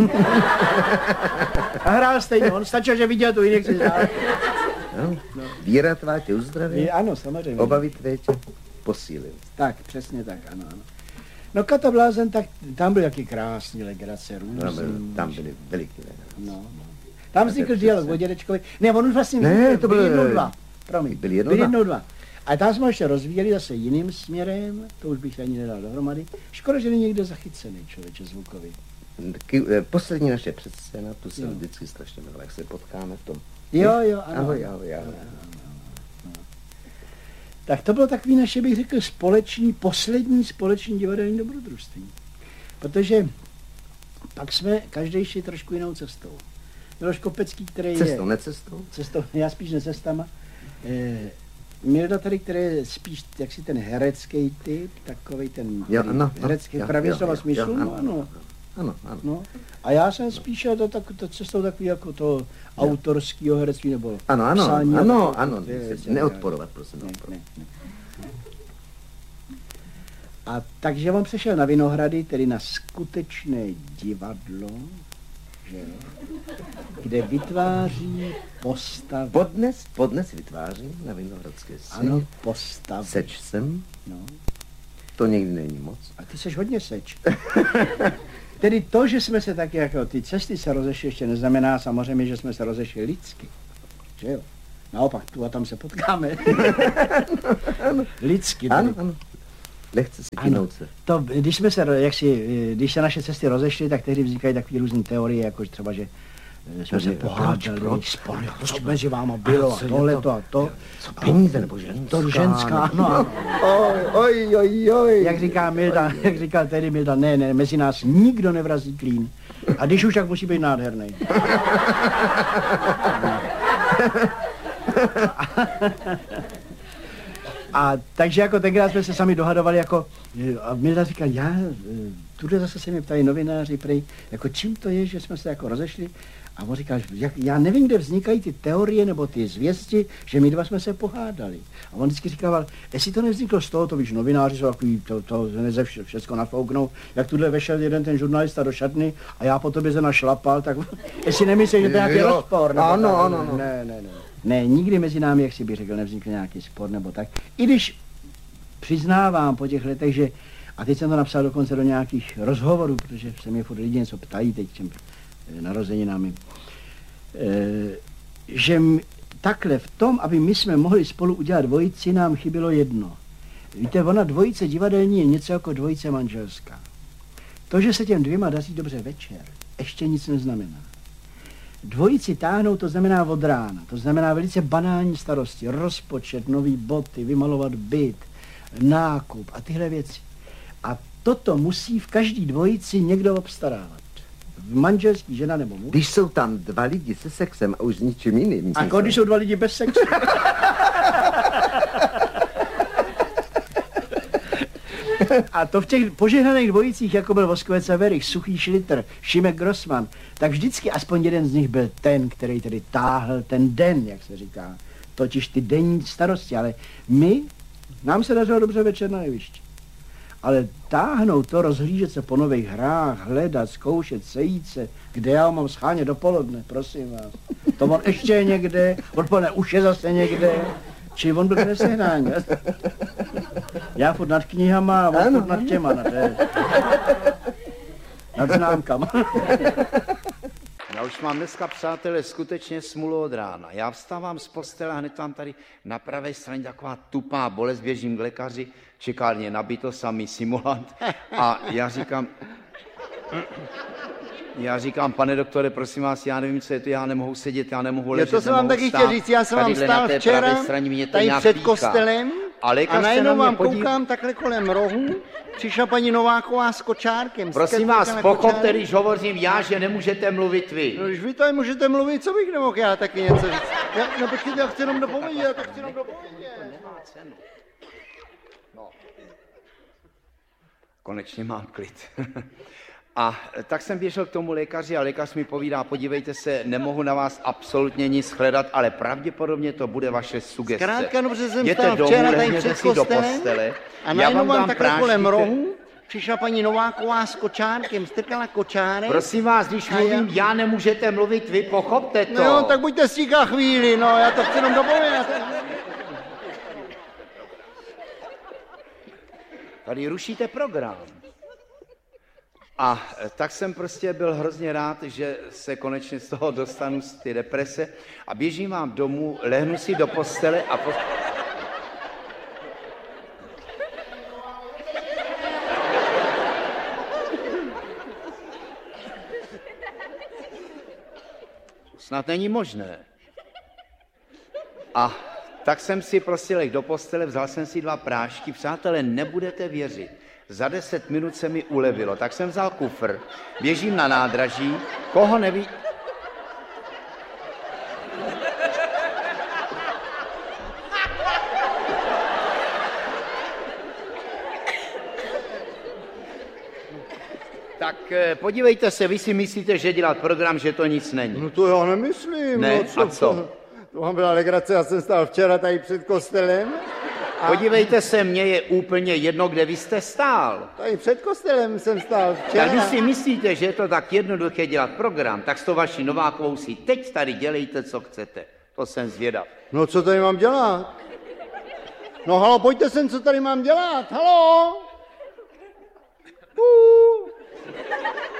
B: A hrál stejně, on stačil, že viděl tu injekci.
A: No, no. Víra tvá tě uzdraví.
B: Ano, samozřejmě.
A: Obavy tvé tě posílil.
B: Tak, přesně tak, ano, ano. No Kat a blázen, tak tam byly taky krásný legrace, různý.
A: Tam, byl, tam byly veliký legrace.
B: No, no. Tam vznikl dialog o dědečkovi. Ne, on už vlastně
A: ne, to
B: byl
A: byl
B: jednou dva. Promiň,
A: byl jednou,
B: byl jednou dva. A tam jsme ještě rozvíjeli zase jiným směrem, to už bych ani nedal dohromady. Škoda, že není někde zachycený člověče zvukový.
A: Poslední naše předscéna, tu jsem jo. vždycky strašně miloval, jak se potkáme v tom.
B: Jo, jo, ano.
A: Ahoj, ahoj, ahoj.
B: Tak to bylo takový naše, bych řekl, společný, poslední společný divadelní dobrodružství. Protože pak jsme každý šli trošku jinou cestou. Miloš Kopecký, který
A: cestou,
B: je...
A: Cestou, necestou?
B: Cestou, já spíš necestama. E, Milda tady, který je spíš jaksi ten herecký typ, takovej ten
A: jo, ano,
B: herecký
A: jo,
B: pravý
A: jo,
B: slova
A: jo,
B: smyslu,
A: jo,
B: no ano.
A: Ano, ano.
B: No. A já jsem spíš šel do tak, to cestou takový jako to autorského herectví nebo
A: ano, ano,
B: psání.
A: Ano, ano, ano, neodporovat, prosím.
B: Ne, ne, ne. A takže on přešel na Vinohrady, tedy na skutečné divadlo, že, kde vytváří postavy.
A: Podnes, podnes vytváří na Vinohradské scéně.
B: Ano, postavy.
A: Seč jsem.
B: No.
A: To někdy není moc.
B: A ty seš hodně seč. tedy to, že jsme se tak jako ty cesty se rozešly, ještě neznamená samozřejmě, že jsme se rozešli lidsky. Že jo? Naopak, tu a tam se potkáme. Lidsky.
A: Ano, ano. Lehce se kynout se.
B: To, když jsme se, jak si, když se naše cesty rozešly, tak tehdy vznikají takové různé teorie, jako třeba, že jsme se pohádali, proč, proč, proč mezi váma bylo a tohleto a to.
A: Co peníze nebo ženská?
B: To ženská, no.
A: Oj, oj, oj.
B: Jak říká Milda, jak říkal tehdy Milda, ne, ne, mezi nás nikdo nevrazí klín. A když už, tak musí být nádherný. A takže jako tenkrát jsme se sami dohadovali jako, a Milda říkal, já, tuhle zase se mě ptají novináři prej, jako čím to je, že jsme se jako rozešli. A on říkal, jak, já nevím, kde vznikají ty teorie nebo ty zvěsti, že my dva jsme se pohádali. A on vždycky říkal, jestli to nevzniklo z toho, to víš, novináři jsou takový, to, to neze všechno nafouknou, jak tuhle vešel jeden ten žurnalista do šatny a já po tobě se našlapal, tak jestli nemyslíš, že to je nějaký rozpor.
A: Ano, ano, ano.
B: Ne, ne, ne. Ne, nikdy mezi námi, jak si bych řekl, nevznikl nějaký spor nebo tak. I když přiznávám po těch letech, že, a teď jsem to napsal dokonce do nějakých rozhovorů, protože se mě furt lidi něco ptají teď těm narozeninami, e, že m, takhle v tom, aby my jsme mohli spolu udělat dvojici, nám chybělo jedno. Víte, ona dvojice divadelní je něco jako dvojice manželská. To, že se těm dvěma daří dobře večer, ještě nic neznamená. Dvojici táhnout, to znamená od rána, to znamená velice banální starosti, rozpočet, nový boty, vymalovat byt, nákup a tyhle věci. A toto musí v každý dvojici někdo obstarávat. Manželský, žena nebo muž.
A: Když jsou tam dva lidi se sexem a už s ničím jiným.
B: A když jsou dva lidi bez sexu. A to v těch požehnaných dvojicích, jako byl Voskovec a Werich, Suchý Šlitr, Šimek Grossman, tak vždycky aspoň jeden z nich byl ten, který tedy táhl ten den, jak se říká. Totiž ty denní starosti, ale my, nám se dařilo dobře večer na jevišti. Ale táhnout to, rozhlížet se po nových hrách, hledat, zkoušet, sejít se, kde já ho mám schánět dopoledne, prosím vás. To on ještě je někde, odpoledne už je zase někde. Či on byl k nesehnání. Já furt nad knihama a on furt nad těma. Nad, nad známkama.
F: Já už mám dneska, přátelé, skutečně smůlu od rána. Já vstávám z postele a hned tam tady na pravé straně taková tupá bolest, běžím k lékaři, čekárně nabito, samý simulant. A já říkám, já říkám, pane doktore, prosím vás, já nevím, co je to, já nemohu sedět, já nemohu ležet,
G: to jsem vám taky chtěl říct, já jsem vám stál včera tady před kostelem a, a najednou vám podív... koukám takhle kolem rohu, přišla paní Nováková s kočárkem.
F: Prosím vás, pochopte, když hovořím já, že nemůžete mluvit vy.
G: No, když vy tady můžete mluvit, co bych nemohl já taky něco říct? Já, no počkejte, já chci jenom dopovědět, já to chci jenom dopovědět.
F: Nemá cenu. No. Konečně mám klid. A tak jsem běžel k tomu lékaři a lékař mi povídá, podívejte se, nemohu na vás absolutně nic hledat, ale pravděpodobně to bude vaše sugestce.
G: Zkrátka, dobře jsem
F: Jděte
G: stál
F: domů,
G: včera tady před
F: si do
G: kostelem
F: postele,
G: a najednou vám takhle
F: prášky,
G: kolem rohu přišla paní Nováková s kočárkem, strkala kočárek.
F: Prosím vás, když mluvím, já... já nemůžete mluvit, vy pochopte to.
G: No jo, tak buďte stíka chvíli, no, já to chci jenom dopovědět.
F: Tady rušíte program. A tak jsem prostě byl hrozně rád, že se konečně z toho dostanu z ty deprese a běžím vám domů, lehnu si do postele a... Po... Snad není možné. A tak jsem si prostě lehl do postele, vzal jsem si dva prášky, přátelé, nebudete věřit. Za deset minut se mi ulevilo, tak jsem vzal kufr, běžím na nádraží, koho neví... Tak podívejte se, vy si myslíte, že dělat program, že to nic není.
G: No to já nemyslím.
F: Ne,
G: no, co,
F: a co?
G: To, to vám byla legrace, já jsem stál včera tady před kostelem.
F: A... Podívejte se, mně je úplně jedno, kde vy jste stál.
G: Tady před kostelem jsem stál včera.
F: Tak když si myslíte, že je to tak jednoduché dělat program, tak s to vaší Novákovou si teď tady dělejte, co chcete. To jsem zvědav.
G: No co tady mám dělat? No halo, pojďte sem, co tady mám dělat, halo? Uh.